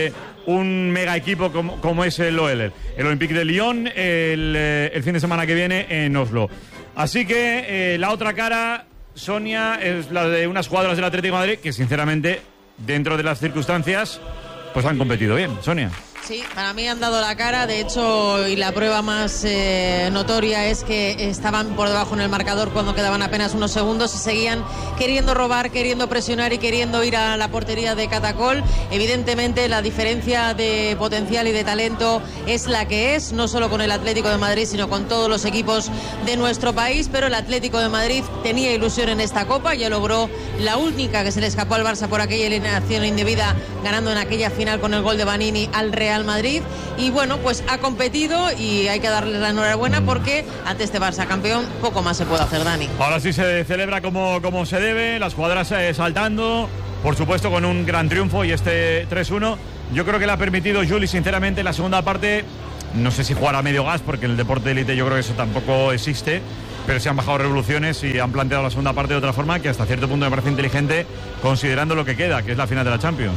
un mega equipo como, como es el Oeler. El Olympique de Lyon el, el fin de semana que viene en Oslo. Así que eh, la otra cara, Sonia, es la de unas jugadoras del Atlético de Madrid que sinceramente, dentro de las circunstancias, pues han competido bien. Sonia. Sí, para mí han dado la cara, de hecho, y la prueba más eh, notoria es que estaban por debajo en el marcador cuando quedaban apenas unos segundos y seguían queriendo robar, queriendo presionar y queriendo ir a la portería de Catacol. Evidentemente la diferencia de potencial y de talento es la que es, no solo con el Atlético de Madrid, sino con todos los equipos de nuestro país, pero el Atlético de Madrid tenía ilusión en esta Copa, ya logró la única que se le escapó al Barça por aquella eliminación indebida, ganando en aquella final con el gol de Vanini al Real Madrid, y bueno, pues ha competido y hay que darle la enhorabuena porque ante este Barça campeón poco más se puede hacer, Dani. Ahora sí se celebra como, como se debe, las jugadoras eh, saltando, por supuesto con un gran triunfo y este tres uno, yo creo que le ha permitido Juli, sinceramente, la segunda parte, no sé si jugar a medio gas porque en el deporte de élite yo creo que eso tampoco existe, pero se han bajado revoluciones y han planteado la segunda parte de otra forma que hasta cierto punto me parece inteligente considerando lo que queda, que es la final de la Champions.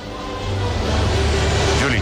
Juli.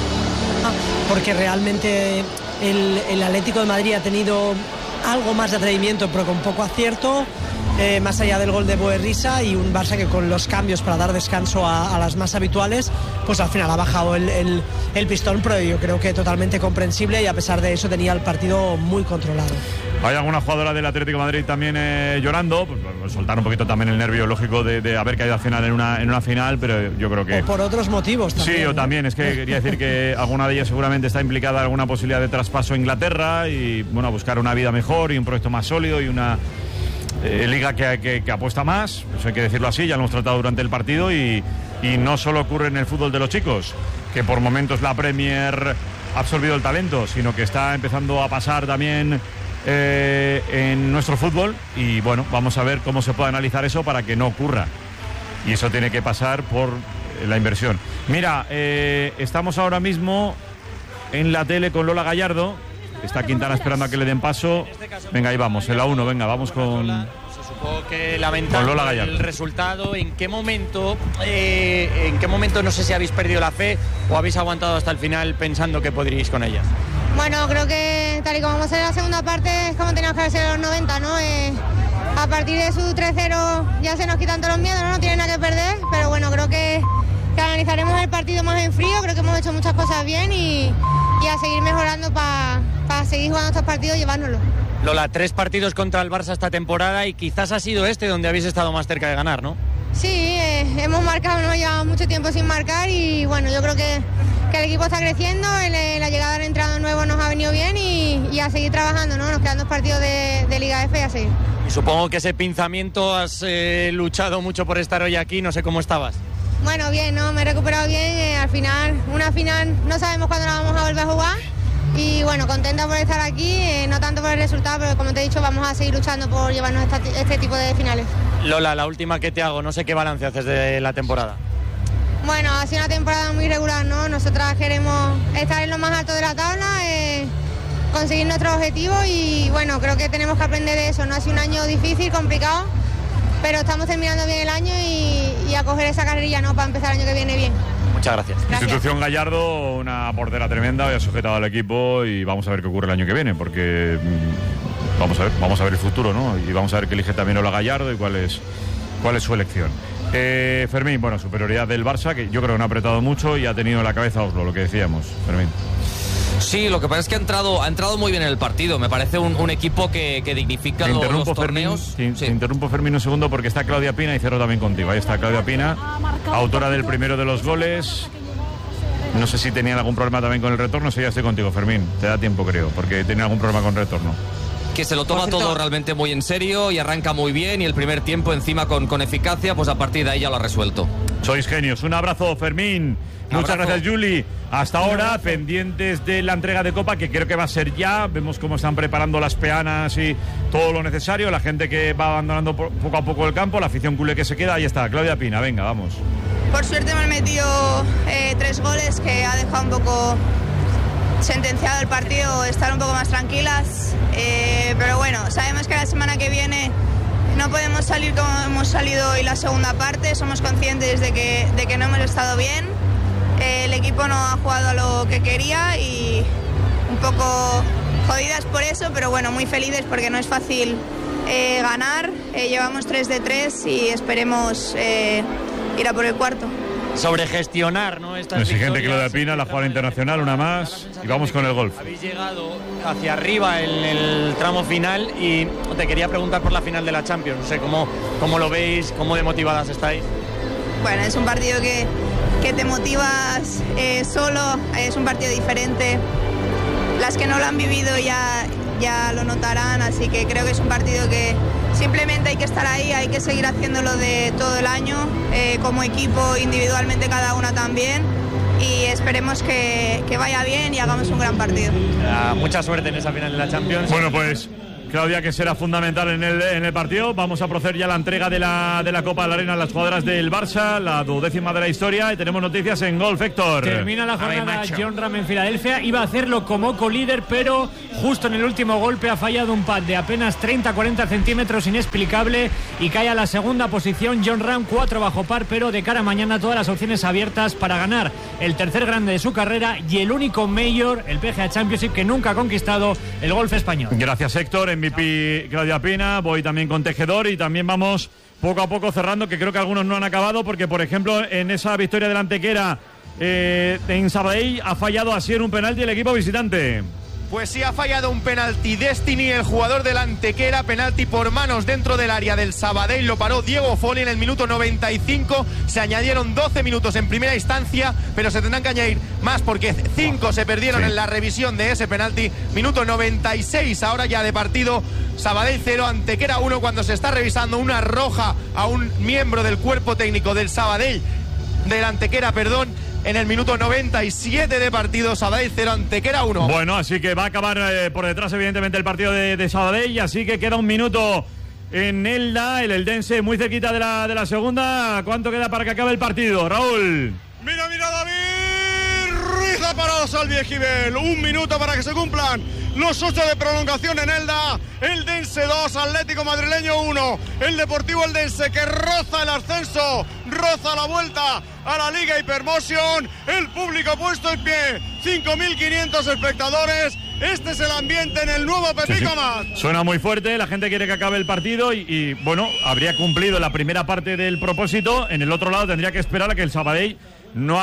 Porque realmente el, el Atlético de Madrid ha tenido algo más de atrevimiento pero con poco acierto, eh, más allá del gol de Boerrisa, y un Barça que con los cambios para dar descanso a, a las más habituales pues al final ha bajado el, el, el pistón, pero yo creo que totalmente comprensible, y a pesar de eso tenía el partido muy controlado. Hay alguna jugadora del Atlético de Madrid también eh, llorando, pues, pues, soltar un poquito también el nervio lógico de, de haber caído al final en una, en una final, pero yo creo que... O por otros motivos también. Sí, o también, es que quería decir que alguna de ellas seguramente está implicada en alguna posibilidad de traspaso a Inglaterra y, bueno, buscar una vida mejor y un proyecto más sólido y una eh, liga que, que, que apuesta más, eso hay que decirlo así, ya lo hemos tratado durante el partido, y, y no solo ocurre en el fútbol de los chicos, que por momentos la Premier ha absorbido el talento, sino que está empezando a pasar también... Eh, en nuestro fútbol, y bueno, vamos a ver cómo se puede analizar eso para que no ocurra, y eso tiene que pasar por la inversión. Mira, eh, estamos ahora mismo en la tele con Lola Gallardo, está Quintana esperando a que le den paso. Venga, ahí vamos, en la uno, venga, vamos con... Supongo que lamentando el resultado. ¿En qué momento, eh, en qué momento no sé si habéis perdido la fe o habéis aguantado hasta el final pensando que podríais con ellas? Bueno, creo que tal y como vamos a ver la segunda parte es como teníamos que haber sido en los noventa, ¿no? Eh, a partir de su tres cero ya se nos quitan todos los miedos, ¿no? No tienen nada que perder, pero bueno, creo que, que analizaremos el partido más en frío, creo que hemos hecho muchas cosas bien y, y a seguir mejorando para pa seguir jugando estos partidos y llevárnoslos. Lola, tres partidos contra el Barça esta temporada y quizás ha sido este donde habéis estado más cerca de ganar, ¿no? Sí, eh, hemos marcado, no llevamos mucho tiempo sin marcar y bueno, yo creo que, que el equipo está creciendo, el, la llegada del entrado nuevo nos ha venido bien y, y a seguir trabajando, ¿no? Nos quedan dos partidos de, de Liga F y a seguir. Y supongo que ese pinzamiento has eh, luchado mucho por estar hoy aquí, no sé cómo estabas. Bueno, bien, ¿no? Me he recuperado bien, eh, al final, una final no sabemos cuándo la vamos a volver a jugar. Y bueno, contenta por estar aquí, eh, no tanto por el resultado, pero como te he dicho, vamos a seguir luchando por llevarnos esta, este tipo de finales. Lola, la última que te hago, no sé qué balance haces de la temporada. Bueno, ha sido una temporada muy regular, ¿no? Nosotras queremos estar en lo más alto de la tabla, eh, conseguir nuestro objetivo y bueno, creo que tenemos que aprender de eso, ¿no? Ha sido un año difícil, complicado, pero estamos terminando bien el año y, y a coger esa carrerilla, ¿no? Para empezar el año que viene bien. Muchas gracias. Gracias. Institución Gallardo, una portera tremenda, hoy ha sujetado al equipo y vamos a ver qué ocurre el año que viene, porque mmm, vamos a ver, vamos a ver el futuro, ¿no? Y vamos a ver qué elige también Lola Gallardo y cuál es, cuál es su elección. Eh, Fermín, bueno, superioridad del Barça, que yo creo que no ha apretado mucho y ha tenido en la cabeza Oslo, lo que decíamos, Fermín. Sí, lo que pasa es que ha entrado, ha entrado muy bien en el partido. Me parece un, un equipo que, que dignifica te lo, interrumpo, los torneos. Fermín, te, sí. te interrumpo, Fermín, un segundo, porque está Claudia Pina y cierro también contigo. Ahí está Claudia Pina, autora del primero de los goles. No sé si tenían algún problema también con el retorno. Sí, ya estoy contigo, Fermín. Te da tiempo, creo, porque tenía algún problema con retorno. Que se lo toma todo realmente muy en serio y arranca muy bien, y el primer tiempo encima con, con eficacia, pues a partir de ahí ya lo ha resuelto. Sois genios. Un abrazo, Fermín. Muchas abrazo. Gracias, Juli. Hasta ahora, pendientes de la entrega de Copa, que creo que va a ser ya. Vemos cómo están preparando las peanas y todo lo necesario. La gente que va abandonando poco a poco el campo, la afición culé que se queda. Ahí está, Claudia Pina. Venga, vamos. Por suerte me han metido eh, tres goles que ha dejado un poco sentenciado el partido, estar un poco más tranquilas. Eh, pero bueno, sabemos que la semana que viene no podemos salir como hemos salido hoy la segunda parte. Somos conscientes de que, de que no hemos estado bien. Eh, el equipo no ha jugado a lo que quería y un poco jodidas por eso, pero bueno, muy felices porque no es fácil eh, ganar. Eh, llevamos tres de tres y esperemos eh, ir a por el cuarto. Sobre gestionar, ¿no? Estas exigente que lo de Pina, la jugada internacional, una más y vamos con el golf. Habéis llegado hacia arriba en el tramo final y te quería preguntar por la final de la Champions. No sé cómo, cómo lo veis, cómo de motivadas estáis. Bueno, es un partido que, que te motivas eh, solo, es un partido diferente. Las que no lo han vivido ya, ya lo notarán, así que creo que es un partido que simplemente hay que estar ahí, hay que seguir haciéndolo de todo el año, eh, como equipo, individualmente cada una también, y esperemos que, que vaya bien y hagamos un gran partido. Uh, mucha suerte en esa final de la Champions. Bueno, pues Claudia, que será fundamental en el, en el partido. Vamos a proceder ya a la entrega de la, de la Copa de la Arena a las jugadoras del Barça, la duodécima de la historia, y tenemos noticias en golf, Héctor. Termina la jornada Jon Rahm en Filadelfia, iba a hacerlo como co-líder, pero justo en el último golpe ha fallado un pad de apenas treinta a cuarenta centímetros, inexplicable, y cae a la segunda posición. Jon Rahm, cuatro bajo par, pero de cara a mañana todas las opciones abiertas para ganar el tercer grande de su carrera y el único Major, el P G A Championship, que nunca ha conquistado el golf español. Gracias, Héctor. En M V P Claudia Pina, voy también con Tejedor y también vamos poco a poco cerrando, que creo que algunos no han acabado, porque por ejemplo en esa victoria del Antequera eh, en Sabadell ha fallado así en un penalti el equipo visitante. Pues sí, ha fallado un penalti Destiny, el jugador del Antequera, penalti por manos dentro del área del Sabadell, lo paró Diego Foli en el minuto noventa y cinco, se añadieron doce minutos en primera instancia, pero se tendrán que añadir más porque cinco se perdieron sí. en la revisión de ese penalti. Minuto noventa y seis ahora ya de partido, Sabadell cero, Antequera uno, cuando se está revisando una roja a un miembro del cuerpo técnico del Sabadell, del Antequera, perdón. En el minuto noventa y siete de partido, Sabadell cero, Antequera uno. Bueno, así que va a acabar eh, por detrás evidentemente el partido de, de Sabadell, así que queda un minuto en Elda, el eldense muy cerquita de la, de la segunda. ¿Cuánto queda para que acabe el partido, Raúl? Mira, mira, David Ruiz ha parado Salviejibel. Un minuto para que se cumplan los ocho de prolongación en Elda. Eldense dos, Atlético Madrileño uno. El Deportivo Eldense, que roza el ascenso, roza la vuelta a la Liga Hypermotion. El público puesto en pie, cinco mil quinientos espectadores. Este es el ambiente en el nuevo Pepico sí, sí. Más. Suena muy fuerte, la gente quiere que acabe el partido y, y bueno, habría cumplido la primera parte del propósito. En el otro lado tendría que esperar a que el Sabadell no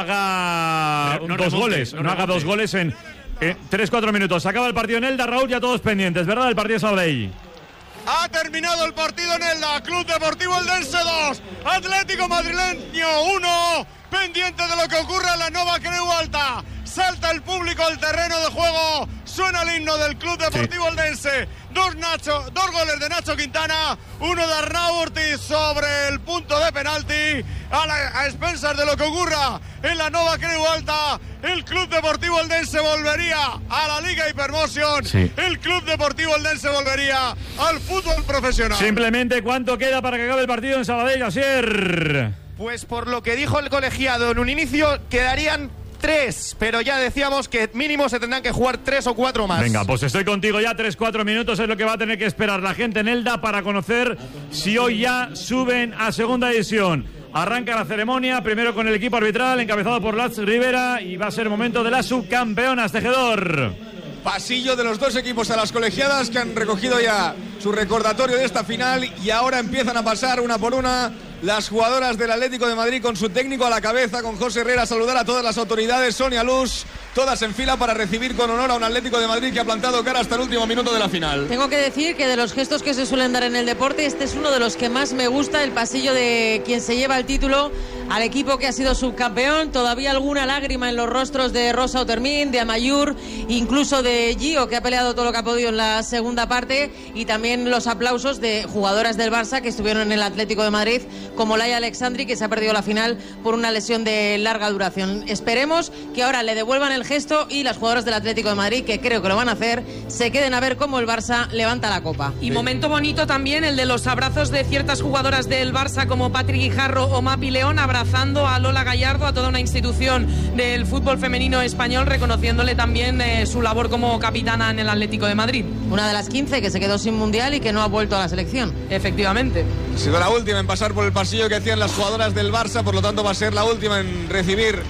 haga no dos remonte, goles, no, no haga dos goles en eh, tres cuatro minutos. Acaba el partido en Elda, Raúl, ya todos pendientes, ¿verdad? El partido de Sabadell. Ha terminado el partido en Elda. Club Deportivo Eldense dos, Atlético Madrileño uno. Pendiente de lo que ocurra en la Nova Creu Alta. Salta el público al terreno de juego. Suena el himno del Club Deportivo sí. Eldense. Dos, Nacho, dos goles de Nacho Quintana, uno de Arnau Ortiz sobre el punto de penalti. A, la, a expensas de lo que ocurra en la Nova Creu Alta, el Club Deportivo Eldense volvería a la Liga Hypermotion. Sí. El Club Deportivo Eldense volvería al fútbol profesional. Simplemente, ¿cuánto queda para que acabe el partido en Sabadell, Asier? Pues por lo que dijo el colegiado en un inicio, quedarían tres, pero ya decíamos que mínimo se tendrán que jugar tres o cuatro más. Venga, pues estoy contigo ya, tres, cuatro minutos es lo que va a tener que esperar la gente en Elda para conocer si hoy ya suben a segunda división. Arranca la ceremonia, primero con el equipo arbitral encabezado por Lats Rivera, y va a ser momento de las subcampeonas, Tejedor. Pasillo de los dos equipos a las colegiadas, que han recogido ya su recordatorio de esta final, y ahora empiezan a pasar una por una las jugadoras del Atlético de Madrid con su técnico a la cabeza, con José Herrera, a saludar a todas las autoridades, Sonia Luz, todas en fila para recibir con honor a un Atlético de Madrid que ha plantado cara hasta el último minuto de la final. Tengo que decir que de los gestos que se suelen dar en el deporte, este es uno de los que más me gusta, el pasillo de quien se lleva el título al equipo que ha sido subcampeón. Todavía alguna lágrima en los rostros de Rosa Otermin, de Amayur, incluso de Gio, que ha peleado todo lo que ha podido en la segunda parte, y también los aplausos de jugadoras del Barça que estuvieron en el Atlético de Madrid, como Laia Alexandri, que se ha perdido la final por una lesión de larga duración. Esperemos que ahora le devuelvan el gesto y las jugadoras del Atlético de Madrid, que creo que lo van a hacer, se queden a ver cómo el Barça levanta la copa. Y sí. momento bonito también el de los abrazos de ciertas jugadoras del Barça como Patri Guijarro o Mapi León, abrazando a Lola Gallardo, a toda una institución del fútbol femenino español, reconociéndole también eh, su labor como capitana en el Atlético de Madrid. Una de las quince que se quedó sin mundial y que no ha vuelto a la selección. Efectivamente. Ha sido la última en pasar por el pasillo que hacían las jugadoras del Barça, por lo tanto va a ser la última en recibir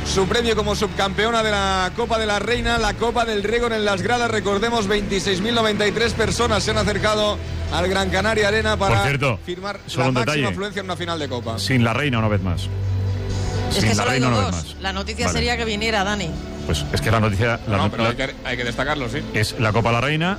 su premio como subcampeona de la Copa de la Reina, la Copa del Régor en las gradas. Recordemos, veintiséis mil noventa y tres personas se han acercado al Gran Canaria Arena para Por cierto, firmar solo la un máxima detalle. afluencia en una final de Copa. Sin la Reina una vez más. Es Sin que la solo hay Reina una vez dos. más. La noticia Vale. sería que viniera Dani. Pues es que la noticia la No, not- pero la- hay que, hay que destacarlo, sí. es la Copa de la Reina.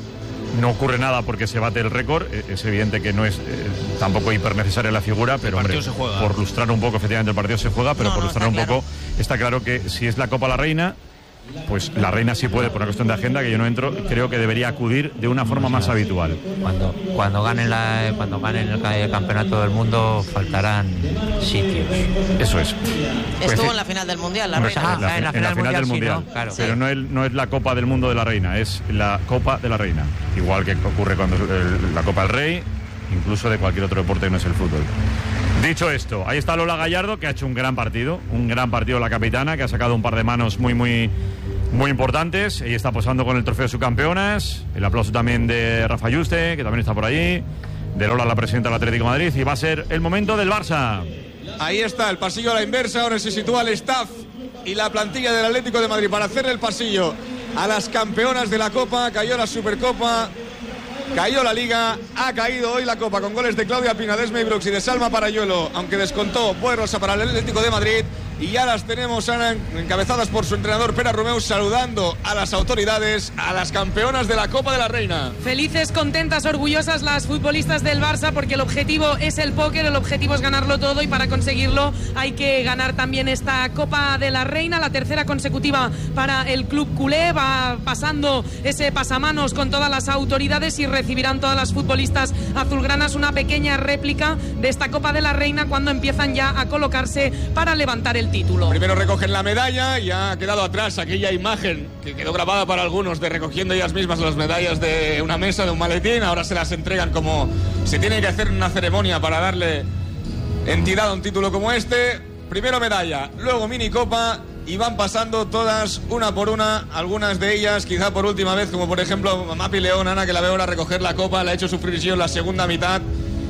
No ocurre nada porque se bate el récord. Eh, Es evidente que no es eh, tampoco hiper necesaria la figura, pero hombre, partido se juega. por lustrar un poco, efectivamente el partido se juega, pero No, por no, lustrar un está poco, está claro que si es la Copa de la Reina, pues la Reina sí puede, por una cuestión de agenda, que yo no entro, creo que debería acudir de una forma más habitual. Cuando, cuando ganen la, cuando ganen el, ca- el campeonato del mundo faltarán sitios. Eso es. Pues Estuvo sí. en la final del Mundial, la Hombre, Reina. en la, en la en la final del sí, Mundial. ¿no? Claro. Pero Sí. no, el- no es la Copa del Mundo de la Reina, es la Copa de la Reina. Igual que ocurre cuando es el- la Copa del Rey, incluso de cualquier otro deporte que no es el fútbol. Dicho esto, ahí está Lola Gallardo, que ha hecho un gran partido, un gran partido la capitana, que ha sacado un par de manos muy, muy, muy importantes. Ella está posando con el trofeo de subcampeonas. El aplauso también de Rafa Yuste, que también está por allí. De Lola, la presidenta del Atlético de Madrid. Y va a ser el momento del Barça. Ahí está, el pasillo a la inversa. Ahora se sitúa el staff y la plantilla del Atlético de Madrid para hacer el pasillo a las campeonas de la Copa. Cayó la Supercopa, cayó la Liga, ha caído hoy la Copa con goles de Claudia Pina, de Esme Brooks y de Salma Parayuelo, aunque descontó Buerrosa para el Atlético de Madrid. Y ya las tenemos ahora encabezadas por su entrenador Pera Romeu, saludando a las autoridades, a las campeonas de la Copa de la Reina. Felices, contentas, orgullosas las futbolistas del Barça, porque el objetivo es el póker, el objetivo es ganarlo todo, y para conseguirlo hay que ganar también esta Copa de la Reina, la tercera consecutiva para el club culé. Va pasando ese pasamanos con todas las autoridades y recibirán todas las futbolistas azulgranas una pequeña réplica de esta Copa de la Reina cuando empiezan ya a colocarse para levantar el título. Primero recogen la medalla y ha quedado atrás aquella imagen que quedó grabada para algunos de recogiendo ellas mismas las medallas de una mesa, de un maletín. Ahora se las entregan como se tiene que hacer una ceremonia para darle entidad a un título como este. Primero medalla, luego mini copa, y van pasando todas una por una, algunas de ellas quizá por última vez, como por ejemplo Mapi León, Ana, que la veo ahora recoger la copa, la ha hecho sufrir en la segunda mitad.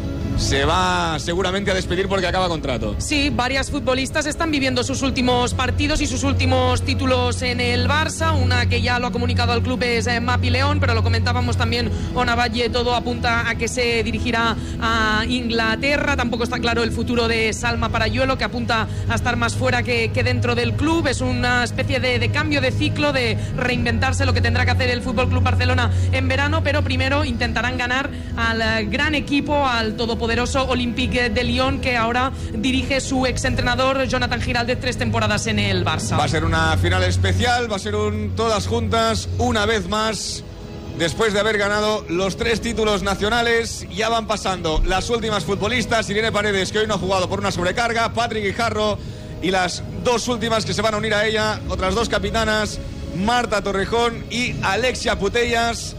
Se va seguramente a despedir porque acaba contrato. Sí, varias futbolistas están viviendo sus últimos partidos y sus últimos títulos en el Barça. Una que ya lo ha comunicado al club es eh, Mapi León, pero lo comentábamos también Ona Valle, todo apunta a que se dirigirá a Inglaterra. Tampoco está claro el futuro de Salma Parayuelo, que apunta a estar más fuera que, que dentro del club. Es una especie de, de cambio de ciclo, de reinventarse lo que tendrá que hacer el Fútbol Club Barcelona en verano, pero primero intentarán ganar al eh, gran equipo, al todopoderoso Olympique de Lyon, que ahora dirige su exentrenador Jonathan Giraldez, tres temporadas en el Barça. Va a ser una final especial, va a ser un todas juntas, una vez más. Después de haber ganado los tres títulos nacionales, ya van pasando las últimas futbolistas. Irene Paredes, que hoy no ha jugado por una sobrecarga, Patrick Guijarro, y las dos últimas que se van a unir a ella, otras dos capitanas, Marta Torrejón y Alexia Putellas.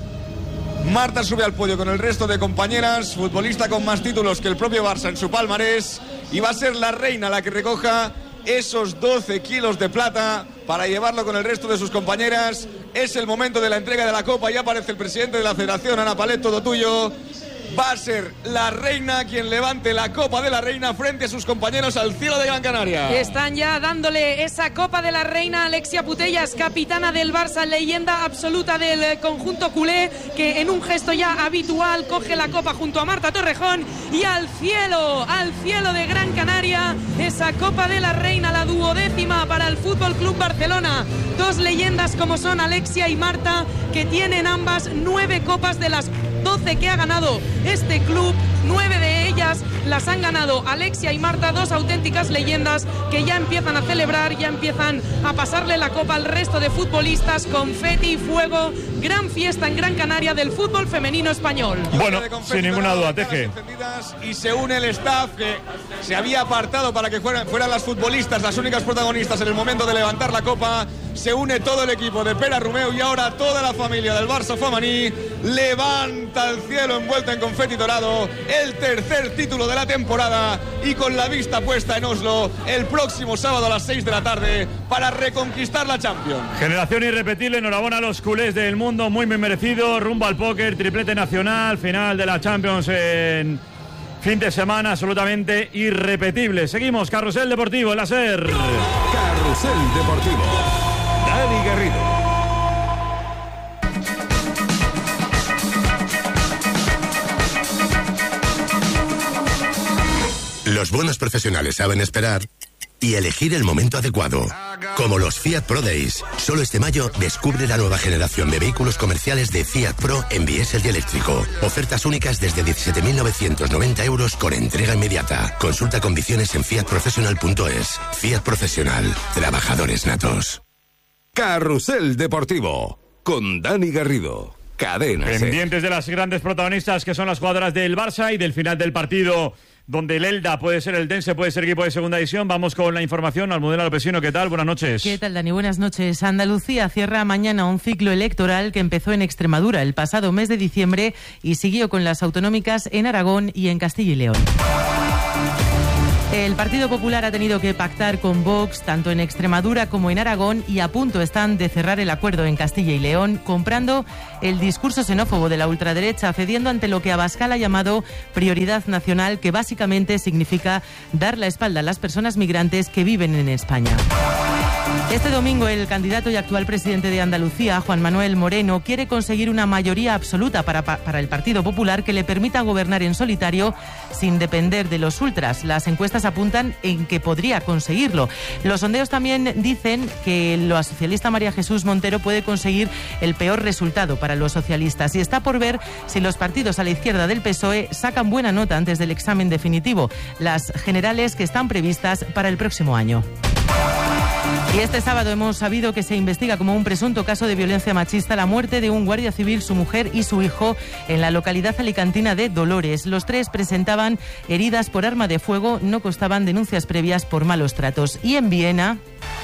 Marta sube al podio con el resto de compañeras, futbolista con más títulos que el propio Barça en su palmarés, y va a ser la reina la que recoja esos doce kilos de plata para llevarlo con el resto de sus compañeras. Es el momento de la entrega de la copa, ya aparece el presidente de la federación, Ana Palet, todo tuyo. Va a ser la reina quien levante la Copa de la Reina frente a sus compañeros al cielo de Gran Canaria. Están ya dándole esa Copa de la Reina a Alexia Putellas, capitana del Barça, leyenda absoluta del conjunto culé, que en un gesto ya habitual coge la copa junto a Marta Torrejón, y al cielo, al cielo de Gran Canaria, esa Copa de la Reina, la duodécima para el Fútbol Club Barcelona. Dos leyendas como son Alexia y Marta, que tienen ambas nueve copas de las doce que ha ganado este club. Nueve de ellas las han ganado Alexia y Marta, dos auténticas leyendas que ya empiezan a celebrar, ya empiezan a pasarle la copa al resto de futbolistas. Confeti, fuego, gran fiesta en Gran Canaria del fútbol femenino español. Bueno, sin ninguna duda, Teje. Y se une el staff que se había apartado para que fueran, fueran las futbolistas las únicas protagonistas en el momento de levantar la copa. Se une todo el equipo de Pera Romeu y ahora toda la familia del Barça femení levanta el cielo envuelto en confeti dorado el tercer título de la temporada, y con la vista puesta en Oslo el próximo sábado a las seis de la tarde para reconquistar la Champions. Generación irrepetible, enhorabuena a los culés del mundo, muy bien merecido, rumbo al póker, triplete nacional, final de la Champions en fin de semana absolutamente irrepetible. Seguimos, Carrusel Deportivo, el Láser. Carrusel Deportivo. Dani Garrido. Los buenos profesionales saben esperar y elegir el momento adecuado. Como los Fiat Pro Days. Solo este mayo descubre la nueva generación de vehículos comerciales de Fiat Pro en diésel y eléctrico. Ofertas únicas desde diecisiete mil novecientos noventa euros con entrega inmediata. Consulta condiciones en fiat professional punto es. Fiat Profesional. Trabajadores natos. Carrusel Deportivo. Con Dani Garrido. Cadena Ser. Pendientes de las grandes protagonistas que son las jugadoras del Barça y del final del partido, donde el Elda puede ser el Dense, puede ser equipo de segunda división. Vamos con la información. Almudena Lopesino, ¿qué tal? Buenas noches. ¿Qué tal, Dani? Buenas noches. Andalucía cierra mañana un ciclo electoral que empezó en Extremadura el pasado mes de diciembre y siguió con las autonómicas en Aragón y en Castilla y León. El Partido Popular ha tenido que pactar con Vox tanto en Extremadura como en Aragón y a punto están de cerrar el acuerdo en Castilla y León, comprando el discurso xenófobo de la ultraderecha, cediendo ante lo que Abascal ha llamado prioridad nacional, que básicamente significa dar la espalda a las personas migrantes que viven en España. Este domingo el candidato y actual presidente de Andalucía, Juan Manuel Moreno, quiere conseguir una mayoría absoluta para, para el Partido Popular que le permita gobernar en solitario sin depender de los ultras. Las encuestas apuntan en que podría conseguirlo. Los sondeos también dicen que la socialista María Jesús Montero puede conseguir el peor resultado para los socialistas y está por ver si los partidos a la izquierda del P S O E sacan buena nota antes del examen definitivo, las generales que están previstas para el próximo año. Y este sábado hemos sabido que se investiga como un presunto caso de violencia machista la muerte de un guardia civil, su mujer y su hijo en la localidad alicantina de Dolores. Los tres presentaban heridas por arma de fuego, no constaban denuncias previas por malos tratos. Y en Viena...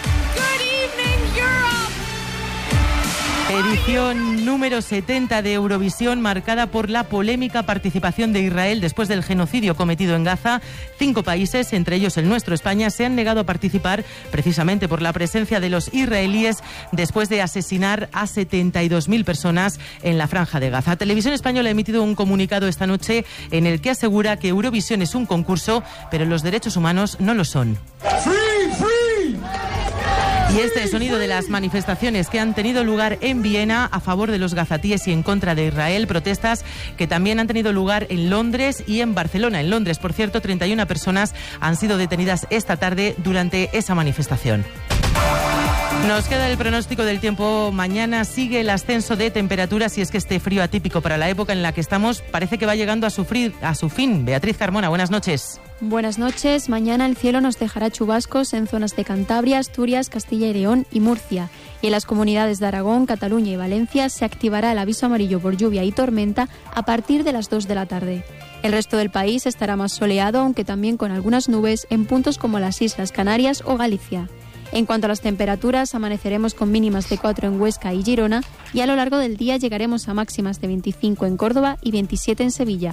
Edición número setenta de Eurovisión, marcada por la polémica participación de Israel después del genocidio cometido en Gaza. Cinco países, entre ellos el nuestro, España, se han negado a participar precisamente por la presencia de los israelíes después de asesinar a setenta y dos mil personas en la Franja de Gaza. Televisión Española ha emitido un comunicado esta noche en el que asegura que Eurovisión es un concurso, pero los derechos humanos no lo son. ¡Free, free! Y este sonido de las manifestaciones que han tenido lugar en Viena a favor de los gazatíes y en contra de Israel, protestas que también han tenido lugar en Londres y en Barcelona. En Londres, por cierto, treinta y una personas han sido detenidas esta tarde durante esa manifestación. Nos queda el pronóstico del tiempo. Mañana sigue el ascenso de temperaturas y es que este frío atípico para la época en la que estamos parece que va llegando a, sufrir, a su fin. Beatriz Carmona, buenas noches. Buenas noches. Mañana el cielo nos dejará chubascos en zonas de Cantabria, Asturias, Castilla y León y Murcia. Y en las comunidades de Aragón, Cataluña y Valencia se activará el aviso amarillo por lluvia y tormenta a partir de las dos de la tarde. El resto del país estará más soleado, aunque también con algunas nubes en puntos como las Islas Canarias o Galicia. En cuanto a las temperaturas, amaneceremos con mínimas de cuatro en Huesca y Girona y a lo largo del día llegaremos a máximas de veinticinco en Córdoba y veintisiete en Sevilla.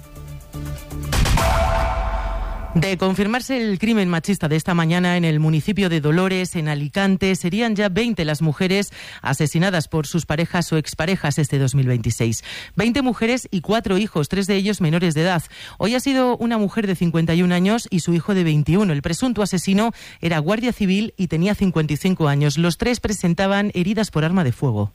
De confirmarse el crimen machista de esta mañana en el municipio de Dolores, en Alicante, serían ya veinte las mujeres asesinadas por sus parejas o exparejas este dos mil veintiséis. veinte mujeres y cuatro hijos, tres de ellos menores de edad. Hoy ha sido una mujer de cincuenta y un años y su hijo de veintiuno. El presunto asesino era guardia civil y tenía cincuenta y cinco años. Los tres presentaban heridas por arma de fuego.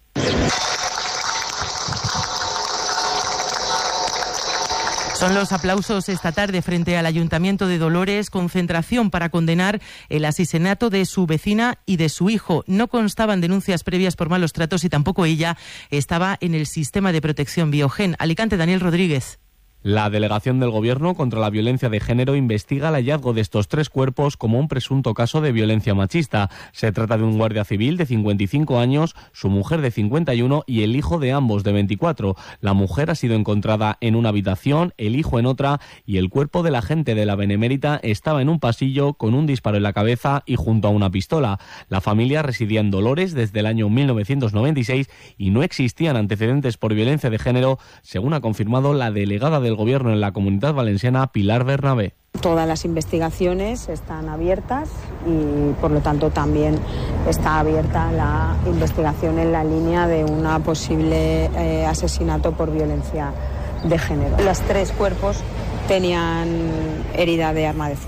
Son los aplausos esta tarde frente al Ayuntamiento de Dolores, concentración para condenar el asesinato de su vecina y de su hijo. No constaban denuncias previas por malos tratos y tampoco ella estaba en el sistema de protección Biogen. Alicante, Daniel Rodríguez. La Delegación del Gobierno contra la Violencia de Género investiga el hallazgo de estos tres cuerpos como un presunto caso de violencia machista. Se trata de un guardia civil de cincuenta y cinco años, su mujer de cincuenta y uno y el hijo de ambos de veinticuatro. La mujer ha sido encontrada en una habitación, el hijo en otra y el cuerpo del agente de la Benemérita estaba en un pasillo con un disparo en la cabeza y junto a una pistola. La familia residía en Dolores desde el año mil novecientos noventa y seis y no existían antecedentes por violencia de género, según ha confirmado la delegada del Gobierno en la Comunidad Valenciana, Pilar Bernabé. Todas las investigaciones están abiertas y por lo tanto también está abierta la investigación en la línea de una posible eh, asesinato por violencia de género. Los tres cuerpos tenían herida de arma de fuego.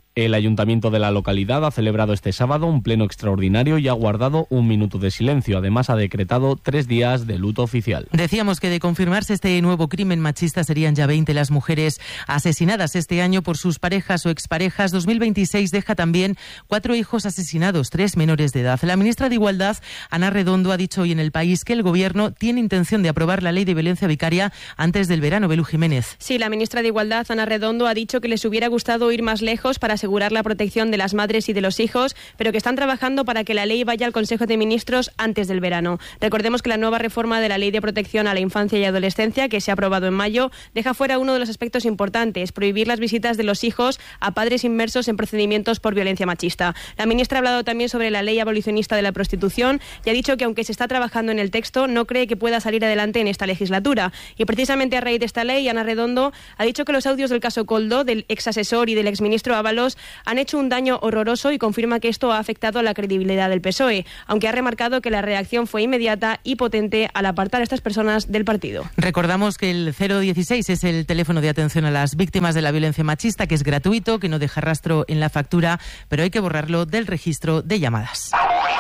El ayuntamiento de la localidad ha celebrado este sábado un pleno extraordinario y ha guardado un minuto de silencio. Además, ha decretado tres días de luto oficial. Decíamos que de confirmarse este nuevo crimen machista serían ya veinte las mujeres asesinadas este año por sus parejas o exparejas. dos mil veintiséis deja también cuatro hijos asesinados, tres menores de edad. La ministra de Igualdad, Ana Redondo, ha dicho hoy en El País que el Gobierno tiene intención de aprobar la ley de violencia vicaria antes del verano. Belú Jiménez. Sí, la ministra de Igualdad, Ana Redondo, ha dicho que les hubiera gustado ir más lejos para asegurar la protección de las madres y de los hijos, pero que están trabajando para que la ley vaya al Consejo de Ministros antes del verano. Recordemos que la nueva reforma de la Ley de Protección a la Infancia y Adolescencia, que se ha aprobado en mayo, deja fuera uno de los aspectos importantes, prohibir las visitas de los hijos a padres inmersos en procedimientos por violencia machista. La ministra ha hablado también sobre la ley abolicionista de la prostitución y ha dicho que aunque se está trabajando en el texto, no cree que pueda salir adelante en esta legislatura. Y precisamente a raíz de esta ley, Ana Redondo ha dicho que los audios del caso Koldo, del exasesor y del exministro Ábalos, han hecho un daño horroroso y confirma que esto ha afectado a la credibilidad del P S O E, aunque ha remarcado que la reacción fue inmediata y potente al apartar a estas personas del partido. Recordamos que el cero dieciséis es el teléfono de atención a las víctimas de la violencia machista, que es gratuito, que no deja rastro en la factura, pero hay que borrarlo del registro de llamadas.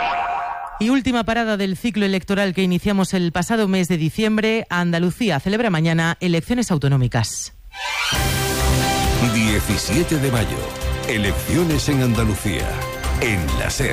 Y última parada del ciclo electoral que iniciamos el pasado mes de diciembre. Andalucía celebra mañana elecciones autonómicas. diecisiete de mayo. Elecciones en Andalucía, en la SER.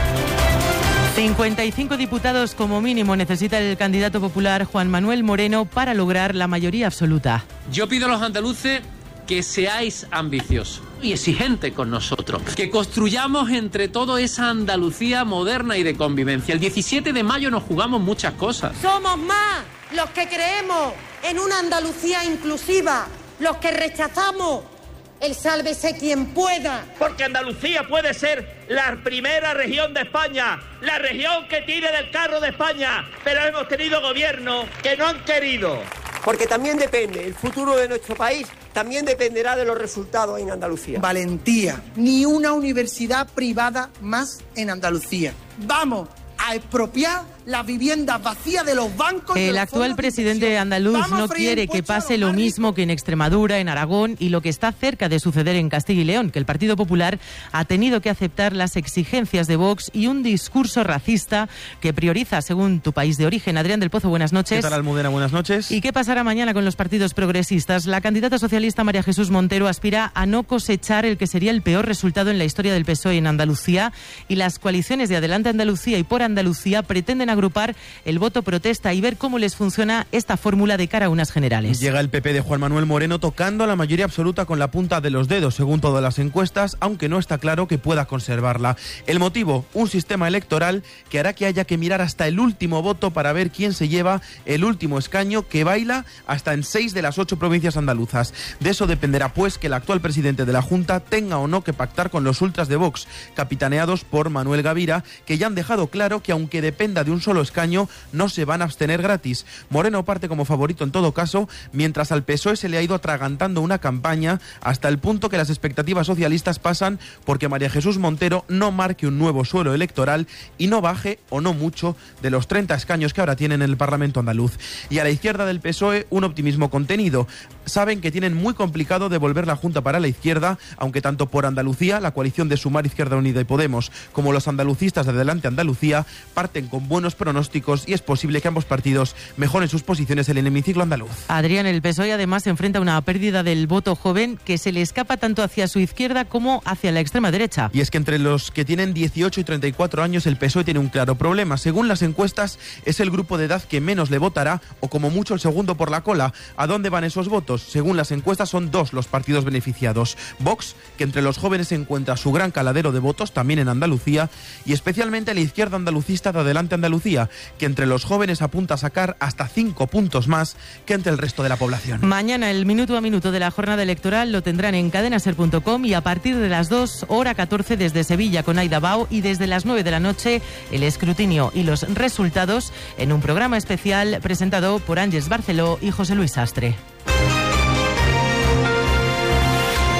cincuenta y cinco diputados como mínimo necesita el candidato popular Juan Manuel Moreno para lograr la mayoría absoluta. Yo pido a los andaluces que seáis ambiciosos y exigentes con nosotros, que construyamos entre todos esa Andalucía moderna y de convivencia. El diecisiete de mayo nos jugamos muchas cosas. Somos más los que creemos en una Andalucía inclusiva, los que rechazamos el sálvese quien pueda. Porque Andalucía puede ser la primera región de España, la región que tire del carro de España, pero hemos tenido gobiernos que no han querido. Porque también depende, el futuro de nuestro país también dependerá de los resultados en Andalucía. Valentía, ni una universidad privada más en Andalucía. Vamos a expropiar las viviendas vacías de los bancos. El actual presidente andaluz no quiere que pase lo mismo que en Extremadura, en Aragón y lo que está cerca de suceder en Castilla y León, que el Partido Popular ha tenido que aceptar las exigencias de Vox y un discurso racista que prioriza según tu país de origen. Adrián del Pozo, buenas noches. ¿Qué tal, Almudena? Buenas noches. ¿Y qué pasará mañana con los partidos progresistas? La candidata socialista María Jesús Montero aspira a no cosechar el que sería el peor resultado en la historia del P S O E en Andalucía, y las coaliciones de Adelante Andalucía y Por Andalucía pretenden agrupar el voto protesta y ver cómo les funciona esta fórmula de cara a unas generales. Llega el P P de Juan Manuel Moreno tocando a la mayoría absoluta con la punta de los dedos, según todas las encuestas, aunque no está claro que pueda conservarla. El motivo, un sistema electoral que hará que haya que mirar hasta el último voto para ver quién se lleva el último escaño, que baila hasta en seis de las ocho provincias andaluzas. De eso dependerá, pues, que el actual presidente de la Junta tenga o no que pactar con los ultras de Vox, capitaneados por Manuel Gavira, que ya han dejado claro que aunque dependa de un solo escaño, no se van a abstener gratis. Moreno parte como favorito en todo caso, mientras al P S O E se le ha ido atragantando una campaña hasta el punto que las expectativas socialistas pasan porque María Jesús Montero no marque un nuevo suelo electoral y no baje, o no mucho, de los treinta escaños que ahora tienen en el Parlamento andaluz. Y a la izquierda del P S O E un optimismo contenido. Saben que tienen muy complicado devolver la Junta para la izquierda, aunque tanto Por Andalucía, la coalición de Sumar, Izquierda Unida y Podemos, como los andalucistas de Adelante Andalucía parten con buenos pronósticos y es posible que ambos partidos mejoren sus posiciones en el hemiciclo andaluz. Adrián, el P S O E además se enfrenta a una pérdida del voto joven que se le escapa tanto hacia su izquierda como hacia la extrema derecha. Y es que entre los que tienen dieciocho y treinta y cuatro años el P S O E tiene un claro problema. Según las encuestas, es el grupo de edad que menos le votará, o como mucho el segundo por la cola. ¿A dónde van esos votos? Según las encuestas son dos los partidos beneficiados. Vox, que entre los jóvenes se encuentra su gran caladero de votos, también en Andalucía, y especialmente la izquierda andalucista de Adelante Andalucía, que entre los jóvenes apunta a sacar hasta cinco puntos más que entre el resto de la población. Mañana el minuto a minuto de la jornada electoral lo tendrán en cadenaser punto com y a partir de las dos, hora catorce desde Sevilla con Aida Bao, y desde las nueve de la noche el escrutinio y los resultados en un programa especial presentado por Ángeles Barceló y José Luis Sastre.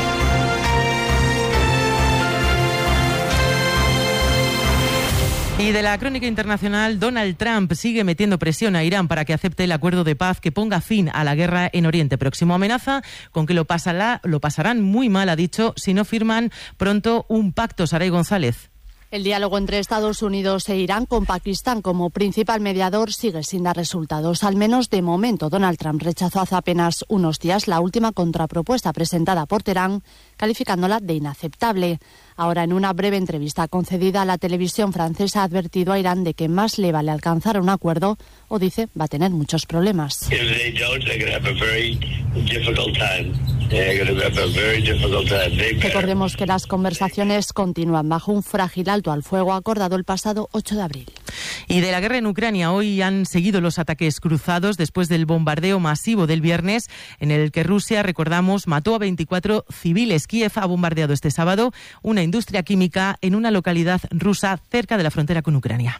Y de la crónica internacional, Donald Trump sigue metiendo presión a Irán para que acepte el acuerdo de paz que ponga fin a la guerra en Oriente Próximo. Amenaza con que lo, pasará, lo pasarán muy mal, ha dicho, si no firman pronto un pacto. Saray González. El diálogo entre Estados Unidos e Irán, con Pakistán como principal mediador, sigue sin dar resultados. Al menos de momento, Donald Trump rechazó hace apenas unos días la última contrapropuesta presentada por Teherán, calificándola de inaceptable. Ahora, en una breve entrevista concedida a la televisión francesa, ha advertido a Irán de que más le vale alcanzar un acuerdo o, dice, va a tener muchos problemas. Recordemos que las conversaciones continúan bajo un frágil alto al fuego acordado el pasado ocho de abril. Y de la guerra en Ucrania, hoy han seguido los ataques cruzados después del bombardeo masivo del viernes, en el que Rusia, recordamos, mató a veinticuatro civiles. Kiev ha bombardeado este sábado una industria química en una localidad rusa cerca de la frontera con Ucrania.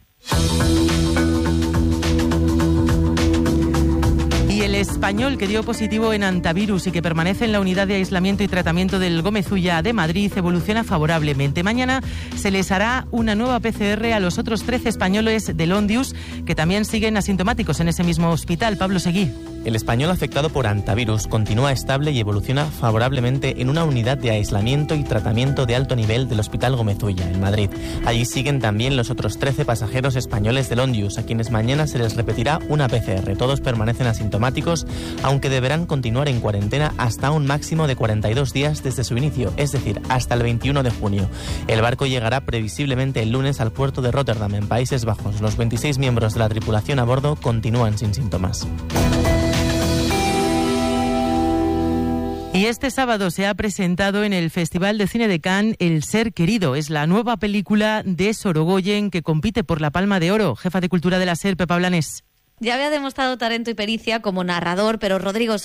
Y el español que dio positivo en antivirus y que permanece en la unidad de aislamiento y tratamiento del Gómez Ulla de Madrid evoluciona favorablemente. Mañana se les hará una nueva P C R a los otros trece españoles del Ondius que también siguen asintomáticos en ese mismo hospital. Pablo Seguí. El español afectado por antivirus continúa estable y evoluciona favorablemente en una unidad de aislamiento y tratamiento de alto nivel del Hospital Gómez Ulla, en Madrid. Allí siguen también los otros trece pasajeros españoles del Ondius, a quienes mañana se les repetirá una P C R. Todos permanecen asintomáticos, aunque deberán continuar en cuarentena hasta un máximo de cuarenta y dos días desde su inicio, es decir, hasta el veintiuno de junio. El barco llegará previsiblemente el lunes al puerto de Rotterdam, en Países Bajos. Los veintiséis miembros de la tripulación a bordo continúan sin síntomas. Y este sábado se ha presentado en el Festival de Cine de Cannes El Ser Querido. Es la nueva película de Sorogoyen que compite por la Palma de Oro. Jefa de Cultura de la SER, Pepa Blanes. Ya había demostrado talento y pericia como narrador, pero Rodrigo